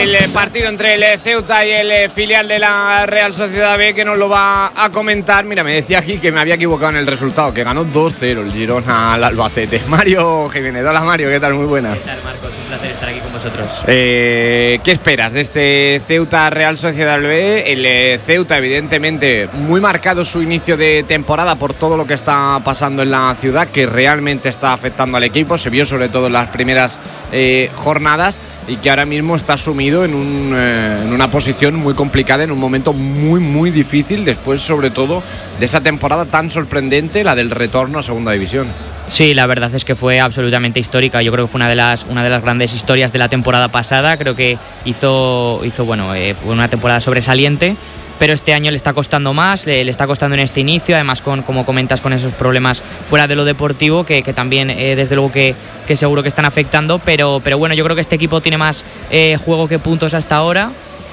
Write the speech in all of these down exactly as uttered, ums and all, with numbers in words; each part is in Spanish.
el partido entre el Ceuta y el filial de la Real Sociedad B, que nos lo va a comentar. Mira, me decía aquí que me había equivocado en el resultado, que ganó dos cero el Girona al Albacete. Mario Jiménez. Hola Mario, ¿qué tal? Muy buenas. ¿Qué tal, Marcos? Un placer estar aquí con vosotros. Eh, ¿Qué esperas de este Ceuta Real Sociedad B? El eh, Ceuta, evidentemente, muy marcado su inicio de temporada por todo lo que está pasando en la ciudad, que realmente está afectando al equipo. Se vio sobre todo en las primeras eh, jornadas, y que ahora mismo está sumido en, un, eh, en una posición muy complicada, en un momento muy muy difícil, después sobre todo de esa temporada tan sorprendente, la del retorno a Segunda División. Sí, la verdad es que fue absolutamente histórica. Yo creo que fue una de las, una de las grandes historias de la temporada pasada. Creo que hizo, hizo bueno, eh, fue una temporada sobresaliente, pero este año le está costando más, le, le está costando en este inicio, además con, como comentas, con esos problemas fuera de lo deportivo, que, que también eh, desde luego que, que seguro que están afectando, pero, pero bueno, yo creo que este equipo tiene más eh, juego que puntos hasta ahora,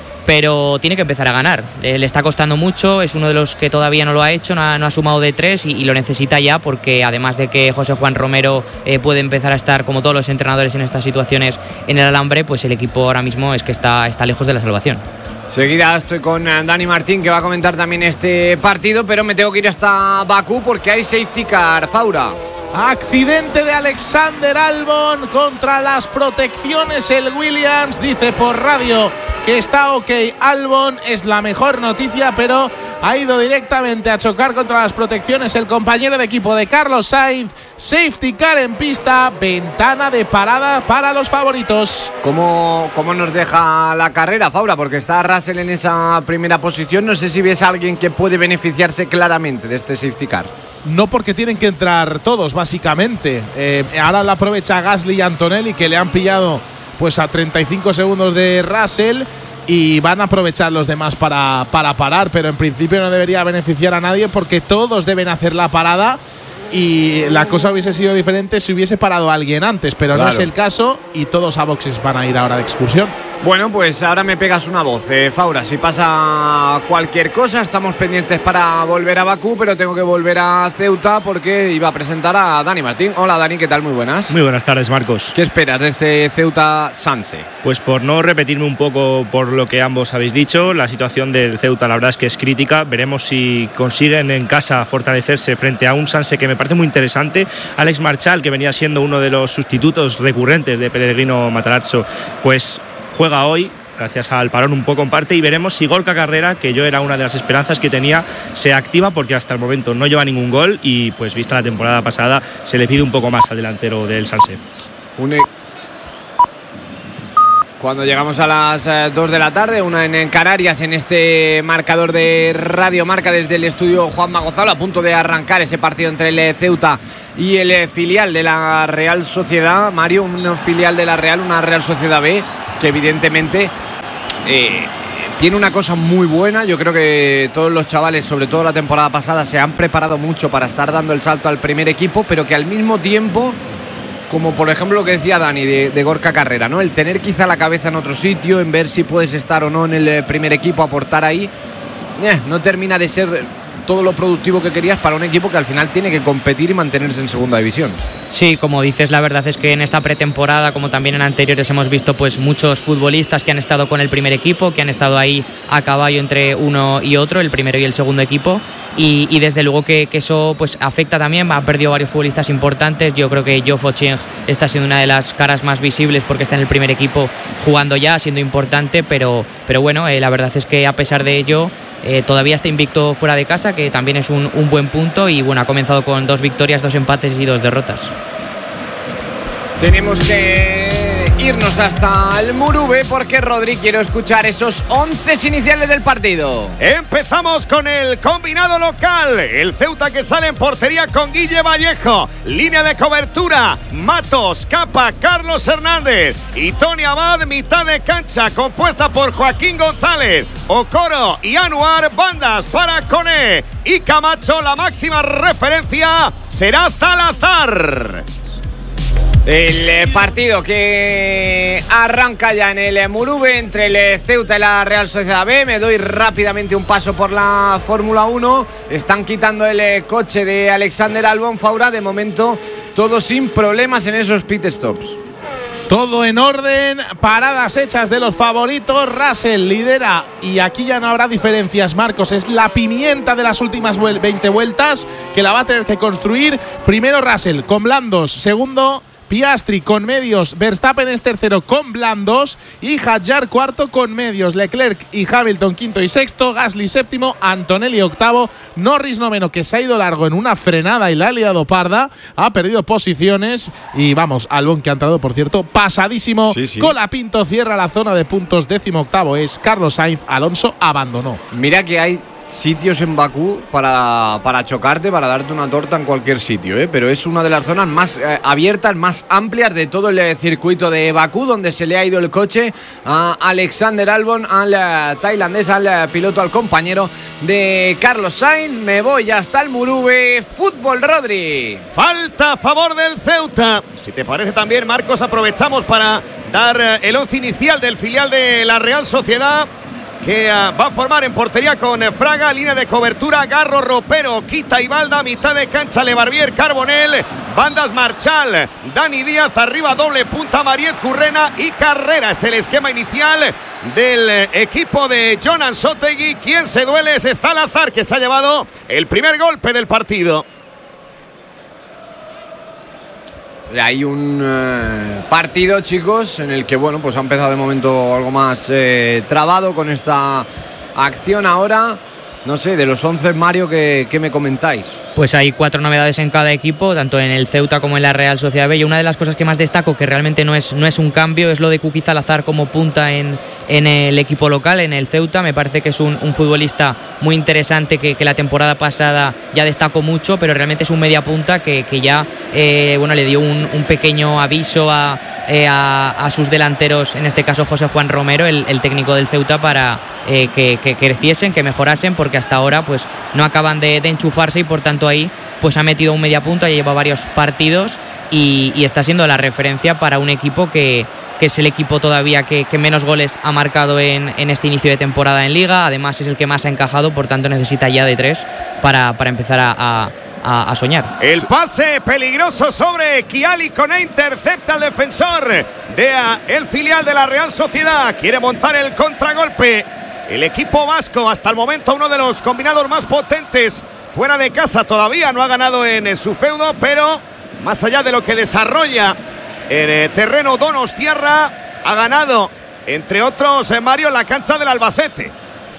pero tiene que empezar a ganar. Eh, le está costando mucho, es uno de los que todavía no lo ha hecho, no ha, no ha sumado de tres y, y lo necesita ya, porque además de que José Juan Romero eh, puede empezar a estar, como todos los entrenadores en estas situaciones, en el alambre, pues el equipo ahora mismo es que está, está lejos de la salvación. Seguida estoy con Dani Martín, que va a comentar también este partido, pero me tengo que ir hasta Bakú porque hay safety car. Faura. Accidente de Alexander Albon contra las protecciones. El Williams dice por radio que está ok. Albon, es la mejor noticia, pero ha ido directamente a chocar contra las protecciones el compañero de equipo de Carlos Sainz. Safety car en pista, ventana de parada para los favoritos. ¿Cómo, cómo nos deja la carrera, Faura? Porque está Russell en esa primera posición. No sé si ves a alguien que puede beneficiarse claramente de este safety car. No, porque tienen que entrar todos, básicamente. Eh, ahora la aprovecha Gasly y Antonelli, que le han pillado pues a treinta y cinco segundos de Russell, y van a aprovechar los demás para, para parar, pero en principio no debería beneficiar a nadie porque todos deben hacer la parada, y la cosa hubiese sido diferente si hubiese parado a alguien antes, pero claro, no es el caso, y todos a boxes van a ir ahora de excursión. Bueno, pues ahora me pegas una voz, eh, Faura. Si pasa cualquier cosa, estamos pendientes para volver a Bakú, pero tengo que volver a Ceuta porque iba a presentar a Dani Martín. Hola Dani, ¿qué tal? Muy buenas. Muy buenas tardes, Marcos. ¿Qué esperas de este Ceuta Sanse? Pues por no repetirme un poco por lo que ambos habéis dicho, la situación del Ceuta la verdad es que es crítica. Veremos si consiguen en casa fortalecerse frente a un Sanse que me parece muy interesante. Alex Marchal, que venía siendo uno de los sustitutos recurrentes de Pellegrino Matarazzo, pues juega hoy, gracias al parón un poco en parte, y veremos si Gorka Carrera, que yo era una de las esperanzas que tenía, se activa, porque hasta el momento no lleva ningún gol y pues vista la temporada pasada se le pide un poco más al delantero del Sanse. Une... Cuando llegamos a las eh, dos de la tarde, una en, en Canarias, en este marcador de Radio Marca desde el estudio Juanma Gonzalo, a punto de arrancar ese partido entre el Ceuta y el eh, filial de la Real Sociedad. Mario, un filial de la Real, una Real Sociedad B, que evidentemente eh, tiene una cosa muy buena. Yo creo que todos los chavales, sobre todo la temporada pasada, se han preparado mucho para estar dando el salto al primer equipo, pero que al mismo tiempo, como por ejemplo lo que decía Dani de, de Gorka Carrera, ¿no? El tener quizá la cabeza en otro sitio, en ver si puedes estar o no en el primer equipo, aportar ahí, eh, no termina de ser todo lo productivo que querías para un equipo que al final tiene que competir y mantenerse en segunda división. Sí, como dices, la verdad es que en esta pretemporada, como también en anteriores, hemos visto pues muchos futbolistas que han estado con el primer equipo, que han estado ahí a caballo entre uno y otro, el primero y el segundo equipo, y, y desde luego que, que eso pues afecta también. Ha perdido varios futbolistas importantes. Yo creo que Jofo Chieng está siendo una de las caras más visibles porque está en el primer equipo jugando ya, siendo importante, pero, pero bueno, eh, la verdad es que a pesar de ello, Eh, todavía está invicto fuera de casa, que también es un, un buen punto, y bueno, ha comenzado con dos victorias, dos empates y dos derrotas. Tenemos que irnos hasta el Murube porque Rodri quiere escuchar esos once iniciales del partido. Empezamos con el combinado local. El Ceuta, que sale en portería con Guille Vallejo. Línea de cobertura: Matos, Capa, Carlos Hernández y Tony Abad. Mitad de cancha compuesta por Joaquín González, Okoro y Anuar. Bandas para Koné y Camacho. La máxima referencia será Salazar. El partido que arranca ya en el Murube entre el Ceuta y la Real Sociedad B. Me doy rápidamente un paso por la Fórmula uno. Están quitando el coche de Alexander Albon, Faura. De momento todo sin problemas en esos pit stops. Todo en orden, paradas hechas de los favoritos. Russell lidera y aquí ya no habrá diferencias, Marcos. Es la pimienta de las últimas veinte vueltas que la va a tener que construir. Primero Russell con blandos, segundo Piastri con medios, Verstappen es tercero con blandos y Hadjar cuarto con medios, Leclerc y Hamilton quinto y sexto, Gasly séptimo, Antonelli octavo, Norris noveno, que se ha ido largo en una frenada y la ha liado parda, ha perdido posiciones y vamos, Albon, que ha entrado por cierto pasadísimo. Sí, sí. Colapinto cierra la zona de puntos, décimo octavo es Carlos Sainz, Alonso abandonó. Mira que hay sitios en Bakú para, para chocarte, para darte una torta en cualquier sitio, ¿eh? Pero es una de las zonas más eh, abiertas, más amplias de todo el eh, circuito de Bakú, donde se le ha ido el coche a Alexander Albon, al eh, tailandés, al eh, piloto, al compañero de Carlos Sainz. Me voy hasta el Murube. Fútbol, Rodri. Falta a favor del Ceuta. Si te parece también, Marcos, aprovechamos para dar eh, el once inicial del filial de la Real Sociedad, que uh, va a formar en portería con uh, Fraga, línea de cobertura, Garro, Ropero, Quita y Balda, mitad de cancha, Lebarbier, Carbonell, bandas Marchal, Dani Díaz, arriba doble punta, Mariez, Currena y Carrera. Es el esquema inicial del uh, equipo de Jonan Sotegui. Quien se duele es Salazar, que se ha llevado el primer golpe del partido. Hay un eh, partido, chicos, en el que, bueno, pues ha empezado de momento algo más eh, trabado con esta acción ahora. No sé, de los once, Mario, ¿qué, qué me comentáis? Pues hay cuatro novedades en cada equipo, tanto en el Ceuta como en la Real Sociedad B. Y una de las cosas que más destaco, que realmente no es, no es un cambio, es lo de Kuki Salazar como punta en, en el equipo local, en el Ceuta. Me parece que es un, un futbolista muy interesante, que, que la temporada pasada ya destacó mucho, pero realmente es un media punta que, que ya eh, bueno, le dio un, un pequeño aviso a, eh, a, a sus delanteros, en este caso José Juan Romero, el, el técnico del Ceuta, para eh, que, que creciesen, que mejorasen, porque hasta ahora pues no acaban de, de enchufarse, y por tanto ahí pues ha metido un media punta, ya lleva varios partidos y, y está siendo la referencia para un equipo que, que es el equipo todavía que, que menos goles ha marcado en, en este inicio de temporada en Liga. Además es el que más ha encajado, por tanto necesita ya de tres para, para empezar a, a A, a soñar. El pase peligroso sobre Chiali, Koné intercepta al defensor de a, el filial de la Real Sociedad. Quiere montar el contragolpe el equipo vasco, hasta el momento uno de los combinados más potentes fuera de casa. Todavía no ha ganado en su feudo, pero más allá de lo que desarrolla en el terreno donostiarra, ha ganado, entre otros, Mario, la cancha del Albacete.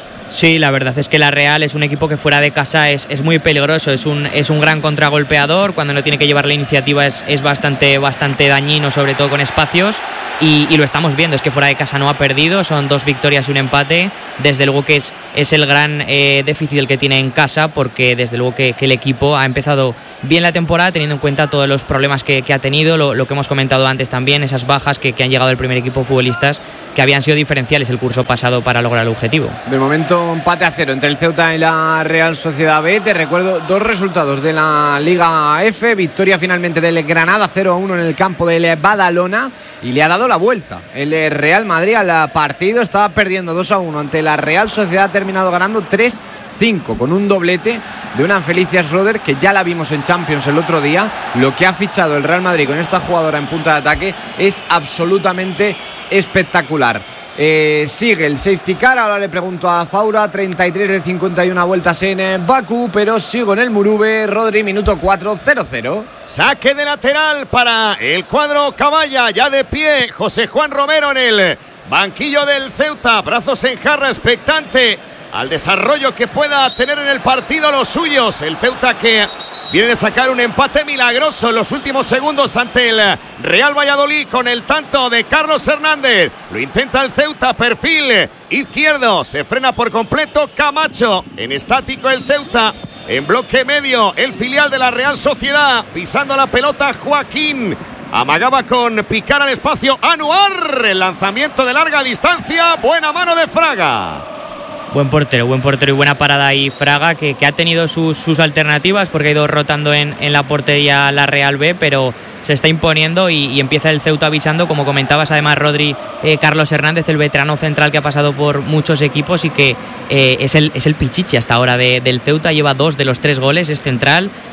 Sí, la verdad es que la Real es un equipo que fuera de casa es, es muy peligroso, es un, es un gran contragolpeador. Cuando no tiene que llevar la iniciativa es, es bastante, bastante dañino, sobre todo con espacios, y, y lo estamos viendo, es que fuera de casa no ha perdido, son dos victorias y un empate. Desde luego que es, es el gran eh, déficit el que tiene en casa, porque desde luego que, que el equipo ha empezado bien la temporada, teniendo en cuenta todos los problemas que, que ha tenido, lo, lo que hemos comentado antes también, esas bajas que, que han llegado al primer equipo, futbolistas que habían sido diferenciales el curso pasado para lograr el objetivo. De momento empate a cero entre el Ceuta y la Real Sociedad B. Te recuerdo dos resultados de la Liga F. Victoria finalmente del Granada cero a uno en el campo del Badalona, y le ha dado la vuelta el Real Madrid al partido. Estaba perdiendo dos a uno ante la Real Sociedad, ha terminado ganando tres cinco con un doblete de una Felicia Schroeder, que ya la vimos en Champions el otro día. Lo que ha fichado el Real Madrid con esta jugadora en punta de ataque es absolutamente espectacular. Eh, sigue el safety car. Ahora le pregunto a Faura. Treinta y tres de cincuenta y una vueltas en Bakú, pero sigo en el Murube. Rodri, minuto cuatro, cero cero. Saque de lateral para el cuadro Caballa, ya de pie José Juan Romero en el banquillo del Ceuta, brazos en jarra, expectante al desarrollo que pueda tener en el partido los suyos. El Ceuta, que viene de sacar un empate milagroso en los últimos segundos ante el Real Valladolid con el tanto de Carlos Hernández. Lo intenta el Ceuta, perfil izquierdo, se frena por completo Camacho. En estático el Ceuta, en bloque medio el filial de la Real Sociedad, pisando la pelota Joaquín. Amagaba con picar al espacio Anuar. El lanzamiento de larga distancia, buena mano de Fraga. Buen portero, buen portero y buena parada ahí Fraga, que, que ha tenido sus, sus alternativas, porque ha ido rotando en, en la portería la Real B, pero se está imponiendo y, y empieza el Ceuta avisando, como comentabas además, Rodri, eh, Carlos Hernández, el veterano central que ha pasado por muchos equipos y que eh, es, el, es el pichichi hasta ahora de, del Ceuta. Lleva dos de los tres goles, es central,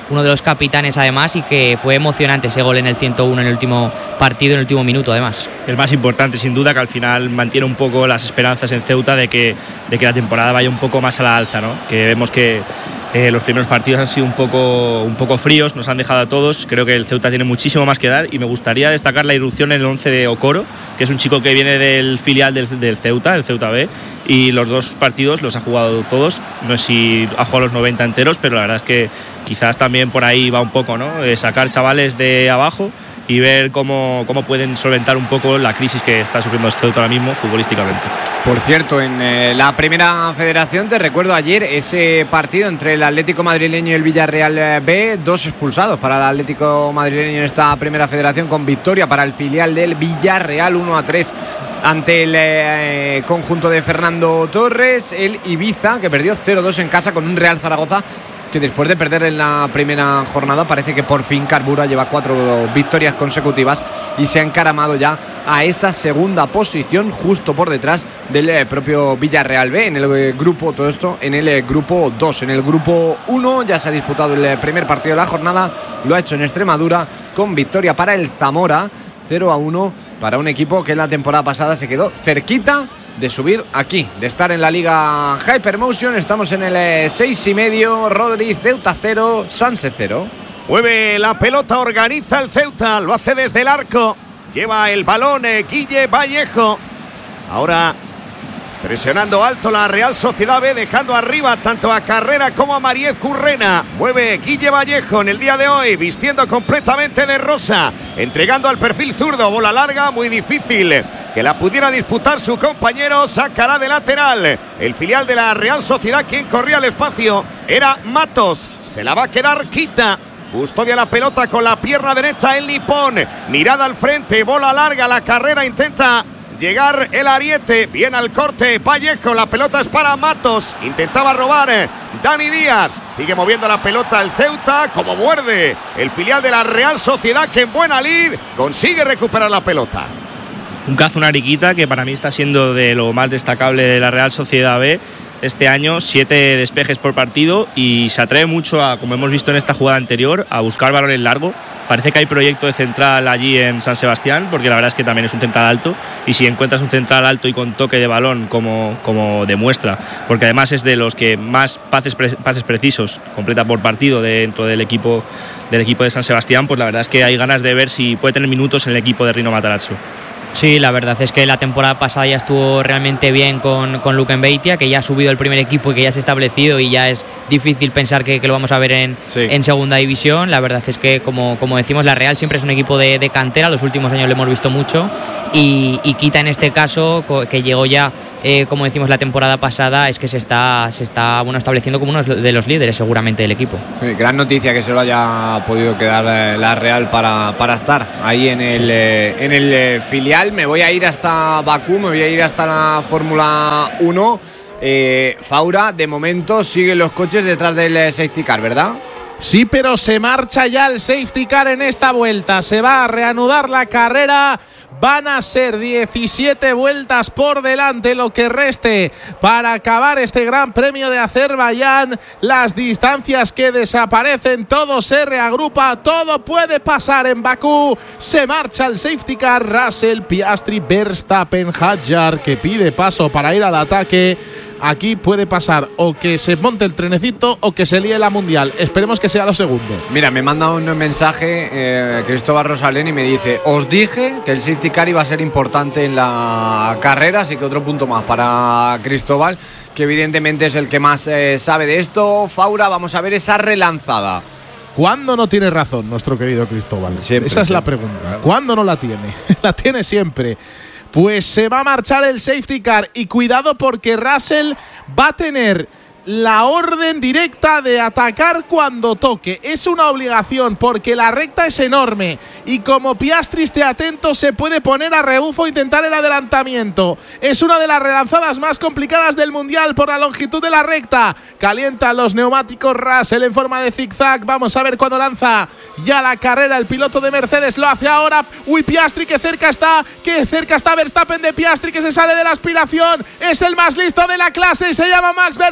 uno de los capitanes además, y que fue emocionante ese gol en el ciento uno en el último partido, en el último minuto además. El más importante sin duda, que al final mantiene un poco las esperanzas en Ceuta de que, de que la temporada vaya un poco más a la alza, ¿no? Que vemos que Eh, los primeros partidos han sido un poco, un poco fríos, nos han dejado a todos. Creo que el Ceuta tiene muchísimo más que dar y me gustaría destacar la irrupción en el once de Okoro, que es un chico que viene del filial del, del Ceuta, el Ceuta B, y los dos partidos los ha jugado todos. No sé si ha jugado los noventa enteros, pero la verdad es que quizás también por ahí va un poco, ¿no? Eh, sacar chavales de abajo y ver cómo, cómo pueden solventar un poco la crisis que está sufriendo el Ceuta ahora mismo futbolísticamente. Por cierto, en eh, la primera federación, te recuerdo ayer ese partido entre el Atlético madrileño y el Villarreal B, dos expulsados para el Atlético madrileño en esta primera federación, con victoria para el filial del Villarreal uno a tres ante el eh, conjunto de Fernando Torres. El Ibiza, que perdió cero dos en casa con un Real Zaragoza que después de perder en la primera jornada parece que por fin carbura, lleva cuatro victorias consecutivas y se ha encaramado ya a esa segunda posición, justo por detrás del eh, propio Villarreal B en el eh, grupo, todo esto en el eh, grupo dos. En el grupo uno ya se ha disputado el eh, primer partido de la jornada, lo ha hecho en Extremadura con victoria para el Zamora, cero a uno para un equipo que en la temporada pasada se quedó cerquita de subir aquí, de estar en la Liga Hypermotion. Estamos en el seis y medio. Rodri, Ceuta cero, Sanse cero. Mueve la pelota, organiza el Ceuta, lo hace desde el arco, lleva el balón eh, Guille Vallejo. Ahora presionando alto la Real Sociedad B, dejando arriba tanto a Carrera como a Mariez Currena. Mueve Guille Vallejo en el día de hoy, vistiendo completamente de rosa, entregando al perfil zurdo, bola larga, muy difícil que la pudiera disputar su compañero. Sacará de lateral el filial de la Real Sociedad. Quien corría al espacio era Matos, se la va a quedar Quita. Custodia la pelota con la pierna derecha el nipón, mirada al frente, bola larga, la Carrera, intenta llegar el ariete, bien al corte Vallejo, la pelota es para Matos, intentaba robar Dani Díaz, sigue moviendo la pelota el Ceuta, como muerde el filial de la Real Sociedad, que en buena lid consigue recuperar la pelota. Un cazo, una Ariquita, que para mí está siendo de lo más destacable de la Real Sociedad B este año, siete despejes por partido, y se atreve mucho a, como hemos visto en esta jugada anterior, a buscar balones largo. Parece que hay proyecto de central allí en San Sebastián, porque la verdad es que también es un central alto, y si encuentras un central alto y con toque de balón como, como demuestra, porque además es de los que más pases, pases precisos completa por partido dentro del equipo, del equipo de San Sebastián, pues la verdad es que hay ganas de ver si puede tener minutos en el equipo de Rino Matarazzo. Sí, la verdad es que la temporada pasada ya estuvo realmente bien con, con Luquen Beitia, que ya ha subido el primer equipo y que ya se ha establecido, y ya es difícil pensar que, que lo vamos a ver en, sí. en segunda división. La verdad es que, como, como decimos, la Real siempre es un equipo de, de cantera, los últimos años lo hemos visto mucho, y, y Quita en este caso, que llegó ya, eh, como decimos, la temporada pasada, es que se está, se está bueno, estableciendo como uno de los líderes seguramente del equipo. Sí, gran noticia que se lo haya podido quedar eh, la Real para, para estar ahí en el, eh, en el eh, filial. Me voy a ir hasta Bakú, me voy a ir hasta la Fórmula uno. Eh, Faura, de momento siguen los coches detrás del eh, safety car, ¿verdad? Sí, pero se marcha ya el safety car en esta vuelta. Se va a reanudar la carrera. Van a ser diecisiete vueltas por delante lo que reste para acabar este Gran Premio de Azerbaiyán. Las distancias que desaparecen, todo se reagrupa, todo puede pasar en Bakú. Se marcha el safety car. Russell, Piastri, Verstappen, Hadjar, que pide paso para ir al ataque. Aquí puede pasar o que se monte el trenecito o que se líe la mundial. Esperemos que sea lo segundo. Mira, me manda un mensaje eh, Cristóbal Rosalén y me dice: os dije que el safety car iba a ser importante en la carrera, así que otro punto más para Cristóbal, que evidentemente es el que más eh, sabe de esto. Faura, vamos a ver esa relanzada. ¿Cuándo no tiene razón nuestro querido Cristóbal? Siempre, Esa es siempre. la pregunta. ¿Cuándo no la tiene? La tiene siempre. Pues se va a marchar el safety car, y cuidado porque Russell va a tener la orden directa de atacar cuando toque. Es una obligación porque la recta es enorme, y como Piastri esté atento se puede poner a rebufo e intentar el adelantamiento. Es una de las relanzadas más complicadas del mundial por la longitud de la recta. Calientan los neumáticos Russell en forma de zigzag. Vamos a ver cuando lanza ya la carrera el piloto de Mercedes. Lo hace ahora. Uy, Piastri, que cerca está, que cerca está Verstappen de Piastri, que se sale de la aspiración. Es el más listo de la clase y se llama Max Verstappen,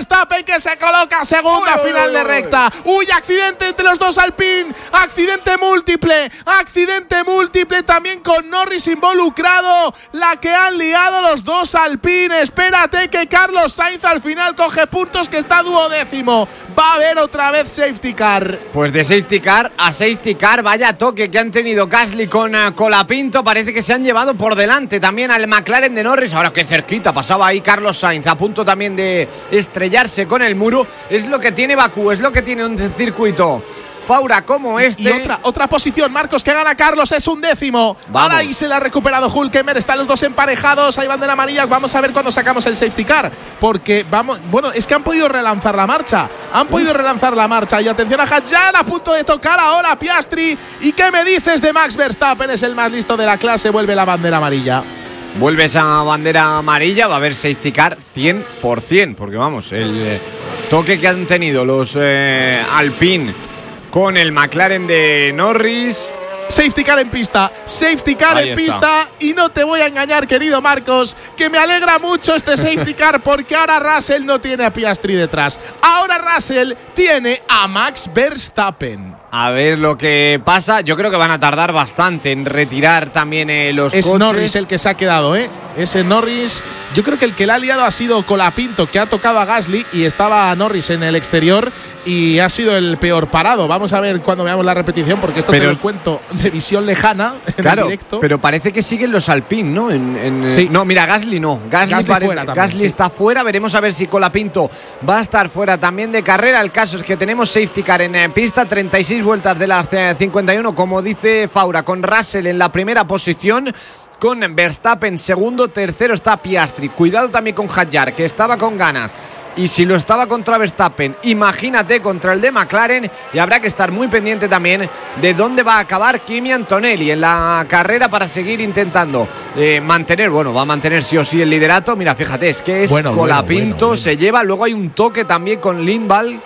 que se coloca segunda, uy, final uy, de uy. recta. Uy, accidente entre los dos Alpine, accidente múltiple, accidente múltiple también con Norris involucrado, la que han liado los dos Alpine. Espérate que Carlos Sainz al final coge puntos, que está duodécimo. Va a haber otra vez safety car. Pues de safety car a safety car, vaya toque que han tenido Gasly con uh, Colapinto. Parece que se han llevado por delante también al McLaren de Norris. Ahora que cerquita pasaba ahí Carlos Sainz, a punto también de estrellarse con el muro. Es lo que tiene Bakú, es lo que tiene un circuito, Faura, como este. Y otra, otra posición, Marcos, que gana Carlos, es un décimo. Vamos. Ahora ahí se la ha recuperado Hülkenberg, están los dos emparejados, hay bandera amarilla. Vamos a ver cuándo sacamos el safety car, porque vamos, bueno, es que han podido relanzar la marcha, han podido Uf. relanzar la marcha. Y atención a Hadjar, a punto de tocar ahora a Piastri. ¿Y qué me dices de Max Verstappen? Es el más listo de la clase, vuelve la bandera amarilla. Vuelve esa bandera amarilla, va a haber safety car cien por ciento, porque vamos, el eh, toque que han tenido los eh, Alpine con el McLaren de Norris. Safety car en pista, safety car Ahí en está. pista. Y no te voy a engañar, querido Marcos, que me alegra mucho este safety car, porque ahora Russell no tiene a Piastri detrás. Ahora Russell tiene a Max Verstappen. A ver lo que pasa. Yo creo que van a tardar bastante en retirar también eh, los Es coches. Norris el que se ha quedado, ¿eh? Ese Norris. Yo creo que el que le ha liado ha sido Colapinto, que ha tocado a Gasly y estaba Norris en el exterior y ha sido el peor parado. Vamos a ver cuando veamos la repetición, porque esto Pero, te lo cuento de visión lejana en claro, el directo. pero parece que siguen los Alpine, ¿no? En, en, Sí. No, mira, Gasly no. Gasly, Gasly parece- fuera también, Gasly sí. está fuera. Veremos a ver si Colapinto va a estar fuera también de carrera. El caso es que tenemos safety car en eh, pista, treinta y seis vueltas de las eh, cincuenta y uno, como dice Faura, con Russell en la primera posición, con Verstappen segundo, tercero está Piastri. Cuidado también con Hadjar, que estaba con ganas. Y si lo estaba contra Verstappen, imagínate contra el de McLaren. Y habrá que estar muy pendiente también de dónde va a acabar Kimi Antonelli en la carrera para seguir intentando eh, mantener, bueno, va a mantener sí o sí el liderato. Mira, fíjate, es que es Bueno, Colapinto, bueno, bueno, bueno. se lleva. Luego hay un toque también con Lindvall.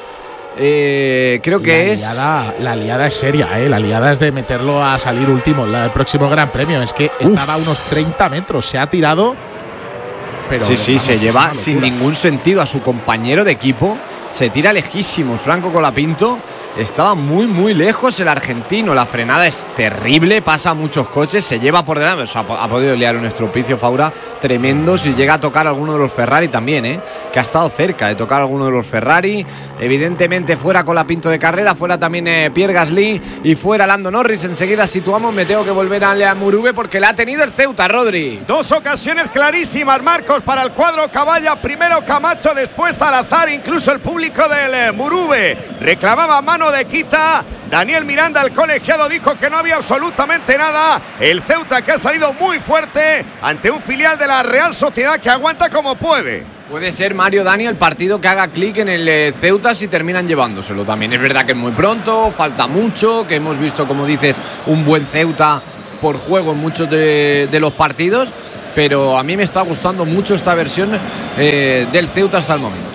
Eh, creo que la es. Liada, la liada es seria, ¿eh? La liada es de meterlo a salir último en el próximo Gran Premio. Es que Uf. estaba a unos treinta metros, se ha tirado. Pero sí, sí, vamos, se es lleva una sin locura. ningún sentido a su compañero de equipo. Se tira lejísimo Franco Colapinto. Estaba muy, muy lejos el argentino. La frenada es terrible, pasa a muchos coches, se lleva por delante. O sea, ha podido liar un estropicio, Faura, tremendo. Si llega a tocar alguno de los Ferrari también, ¿eh? Que ha estado cerca de tocar alguno de los Ferrari. Evidentemente fuera Colapinto de carrera, fuera también eh, Pierre Gasly y fuera Lando Norris. Enseguida situamos, me tengo que volver a Murube porque la ha tenido el Ceuta, Rodri. Dos ocasiones clarísimas, Marcos, para el cuadro Caballa. Primero Camacho, después Salazar. Incluso el público del eh, Murube reclamaba mano de quita. Daniel Miranda, el colegiado, dijo que no había absolutamente nada. El Ceuta, que ha salido muy fuerte ante un filial de la Real Sociedad que aguanta como puede. Puede ser, Mario, Dani, el partido que haga clic en el eh, Ceuta si terminan llevándoselo. También es verdad que es muy pronto, falta mucho, que hemos visto, como dices, un buen Ceuta por juego en muchos de, de los partidos, pero a mí me está gustando mucho esta versión eh, del Ceuta hasta el momento.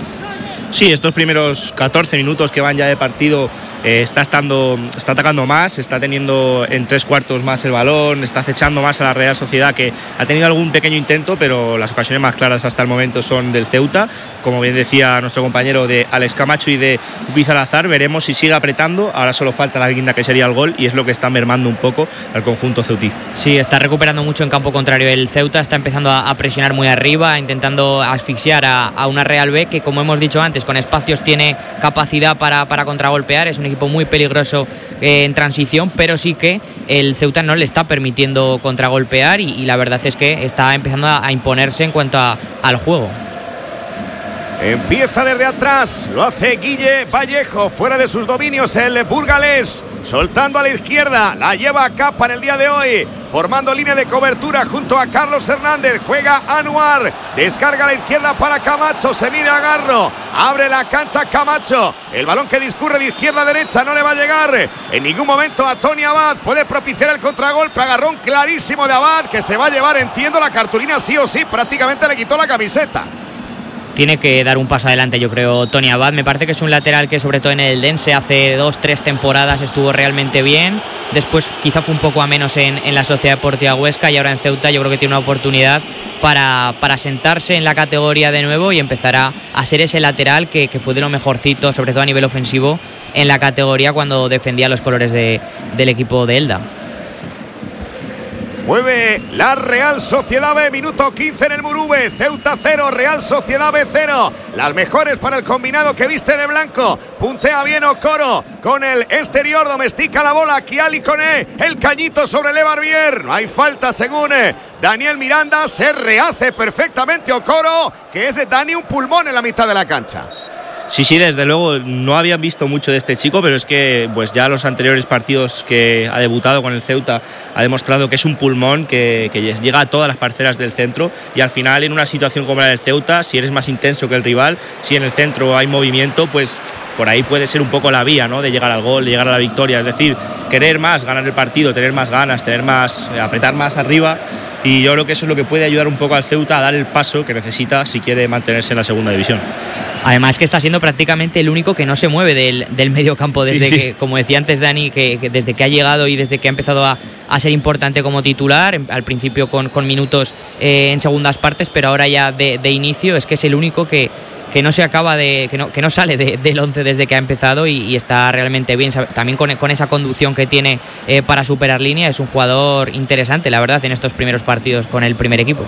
Sí, estos primeros catorce minutos que van ya de partido eh, está estando, está atacando más, está teniendo en tres cuartos más el balón, está acechando más a la Real Sociedad, que ha tenido algún pequeño intento, pero las ocasiones más claras hasta el momento son del Ceuta. Como bien decía nuestro compañero, de Alex Camacho y de Luis Salazar. Veremos si sigue apretando. Ahora solo falta la guinda, que sería el gol, y es lo que está mermando un poco al conjunto ceutí. Sí, está recuperando mucho en campo contrario el Ceuta, está empezando a, a presionar muy arriba, intentando asfixiar a, a una Real B que, como hemos dicho antes, con espacios tiene capacidad para, para contragolpear. Es un equipo muy peligroso eh, en transición, pero sí que el Ceuta no le está permitiendo contragolpear y, y la verdad es que está empezando a, a imponerse en cuanto a, al juego. Empieza desde atrás, lo hace Guille Vallejo, fuera de sus dominios el burgalés, soltando a la izquierda, la lleva a Capa en el día de hoy, formando línea de cobertura junto a Carlos Hernández, juega Anuar, descarga a la izquierda para Camacho, se mide a Garro, abre la cancha Camacho, el balón que discurre de izquierda a derecha no le va a llegar en ningún momento a Tony Abad, puede propiciar el contragolpe, agarrón clarísimo de Abad, que se va a llevar, entiendo, la cartulina sí o sí, prácticamente le quitó la camiseta. tiene que dar un paso adelante, yo creo, Tony Abad. Me parece que es un lateral que sobre todo en el Eldense hace dos, tres temporadas estuvo realmente bien, después quizá fue un poco a menos en, en la Sociedad Deportiva Huesca, y ahora en Ceuta yo creo que tiene una oportunidad para, para sentarse en la categoría de nuevo y empezar a, a ser ese lateral que, que fue de lo mejorcito, sobre todo a nivel ofensivo, en la categoría cuando defendía los colores de, del equipo de Elda. Mueve la Real Sociedad B, minuto quince en el Murube. Ceuta cero, Real Sociedad B cero. Las mejores para el combinado que viste de blanco. Puntea bien Okoro con el exterior, domestica la bola. Kiali Koné, el cañito sobre Le Barbier. No hay falta según Daniel Miranda. Se rehace perfectamente Okoro, que es Dani un pulmón en la mitad de la cancha. Sí, sí, desde luego no habían visto mucho de este chico, pero es que pues ya los anteriores partidos que ha debutado con el Ceuta ha demostrado que es un pulmón que, que llega a todas las parcelas del centro, y al final en una situación como la del Ceuta, si eres más intenso que el rival, si en el centro hay movimiento, pues por ahí puede ser un poco la vía, ¿no?, de llegar al gol, de llegar a la victoria, es decir, querer más, ganar el partido, tener más ganas, tener más, apretar más arriba, y yo creo que eso es lo que puede ayudar un poco al Ceuta a dar el paso que necesita si quiere mantenerse en la segunda división. Además que está siendo prácticamente el único que no se mueve del, del medio campo desde sí, sí. que, como decía antes Dani, que, que desde que ha llegado y desde que ha empezado a, a ser importante como titular, al principio con, con minutos eh, en segundas partes, pero ahora ya de, de inicio, es que es el único que, que no se acaba de, que no, que no sale de, del once desde que ha empezado, y, y está realmente bien, también con, con esa conducción que tiene eh, para superar línea. Es un jugador interesante, la verdad, en estos primeros partidos con el primer equipo.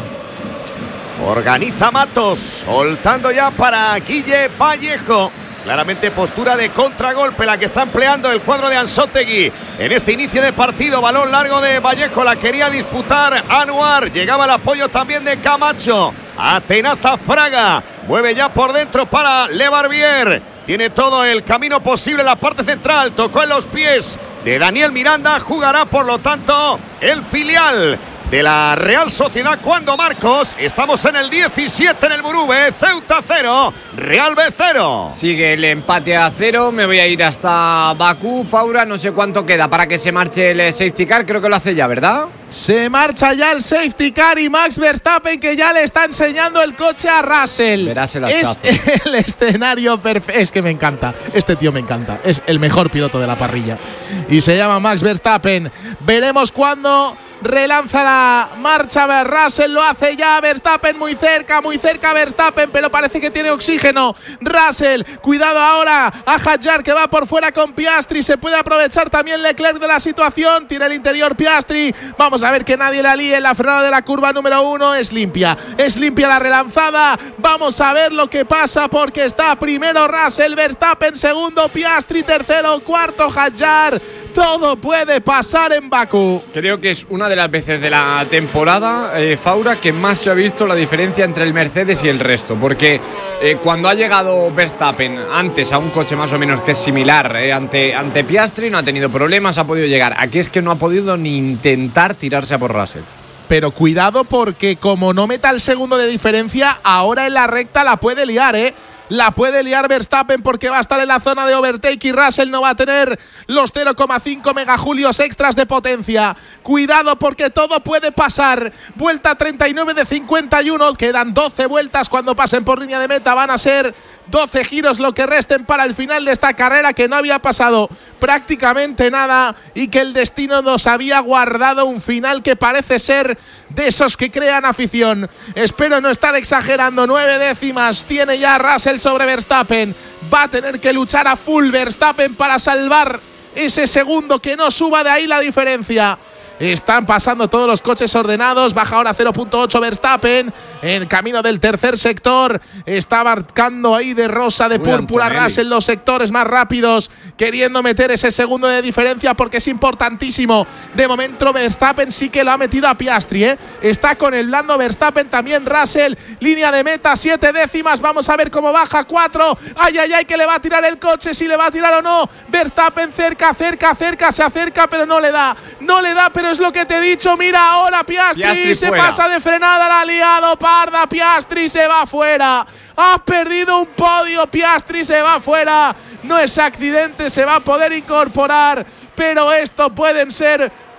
Organiza Matos, soltando ya para Guille Vallejo. Claramente postura de contragolpe la que está empleando el cuadro de Ansótegui en este inicio de partido. Balón largo de Vallejo, la quería disputar Anuar. Llegaba el apoyo también de Camacho. Atenaza Fraga, mueve ya por dentro para Le Barbier. Tiene todo el camino posible en la parte central. Tocó en los pies de Daniel Miranda. Jugará por lo tanto el filial de la Real Sociedad cuando Marcos. Estamos en el diecisiete en el Murube. Ceuta cero, Real B cero. Sigue el empate a cero. Me voy a ir hasta Bakú. Faura, no sé cuánto queda para que se marche el safety car. Creo que lo hace ya, ¿verdad? Se marcha ya el safety car y Max Verstappen, que ya le está enseñando el coche a Russell. Verás el es el escenario perfecto. Es que me encanta. Este tío me encanta. Es el mejor piloto de la parrilla. Y se llama Max Verstappen. Veremos cuándo relanza la marcha. Russell lo hace ya. Verstappen muy cerca, muy cerca Verstappen, pero parece que tiene oxígeno. Russell, cuidado ahora a Hadjar, que va por fuera con Piastri. Se puede aprovechar también Leclerc de la situación. Tiene el interior Piastri. Vamos a ver que nadie la líe en la frenada de la curva número uno. Es limpia, es limpia la relanzada. Vamos a ver lo que pasa, porque está primero Russell, Verstappen segundo, Piastri tercero, cuarto Hadjar. Todo puede pasar en Bakú. Creo que es una de las veces de la temporada, eh, Faura, que más se ha visto la diferencia entre el Mercedes y el resto, porque eh, cuando ha llegado Verstappen antes a un coche más o menos que es similar eh, ante, ante Piastri, no ha tenido problemas, ha podido llegar. Aquí es que no ha podido ni intentar tirarse a por Russell. Pero cuidado, porque como no meta el segundo de diferencia, ahora en la recta la puede liar, ¿eh? La puede liar Verstappen, porque va a estar en la zona de overtake y Russell no va a tener los cero coma cinco megajulios extras de potencia. Cuidado, porque todo puede pasar. Vuelta treinta y nueve de cincuenta y uno. Quedan doce vueltas cuando pasen por línea de meta. Van a ser doce giros lo que resten para el final de esta carrera, que no había pasado prácticamente nada y que el destino nos había guardado un final que parece ser de esos que crean afición. Espero no estar exagerando. Nueve décimas tiene ya Russell sobre Verstappen. Va a tener que luchar a full Verstappen para salvar ese segundo, que no suba de ahí la diferencia. Están pasando todos los coches ordenados. Baja ahora cero punto ocho Verstappen en camino del tercer sector. Está marcando ahí de rosa, de púrpura Russell los sectores más rápidos, queriendo meter ese segundo de diferencia, porque es importantísimo. De momento Verstappen sí que lo ha metido a Piastri, ¿eh? Está con el blando Verstappen también Russell. Línea de meta, siete décimas. Vamos a ver cómo baja, cuatro. Ay, ay, ay, que le va a tirar el coche, si le va a tirar o no. Verstappen cerca, cerca, cerca, se acerca, pero no le da. No le da, pero es lo que te he dicho. Mira ahora Piastri, Piastri se fuera. Pasa de frenada, la ha liado parda. Piastri se va fuera. Ha perdido un podio. Piastri se va fuera. No es accidente, se va a poder incorporar, pero esto pueden ser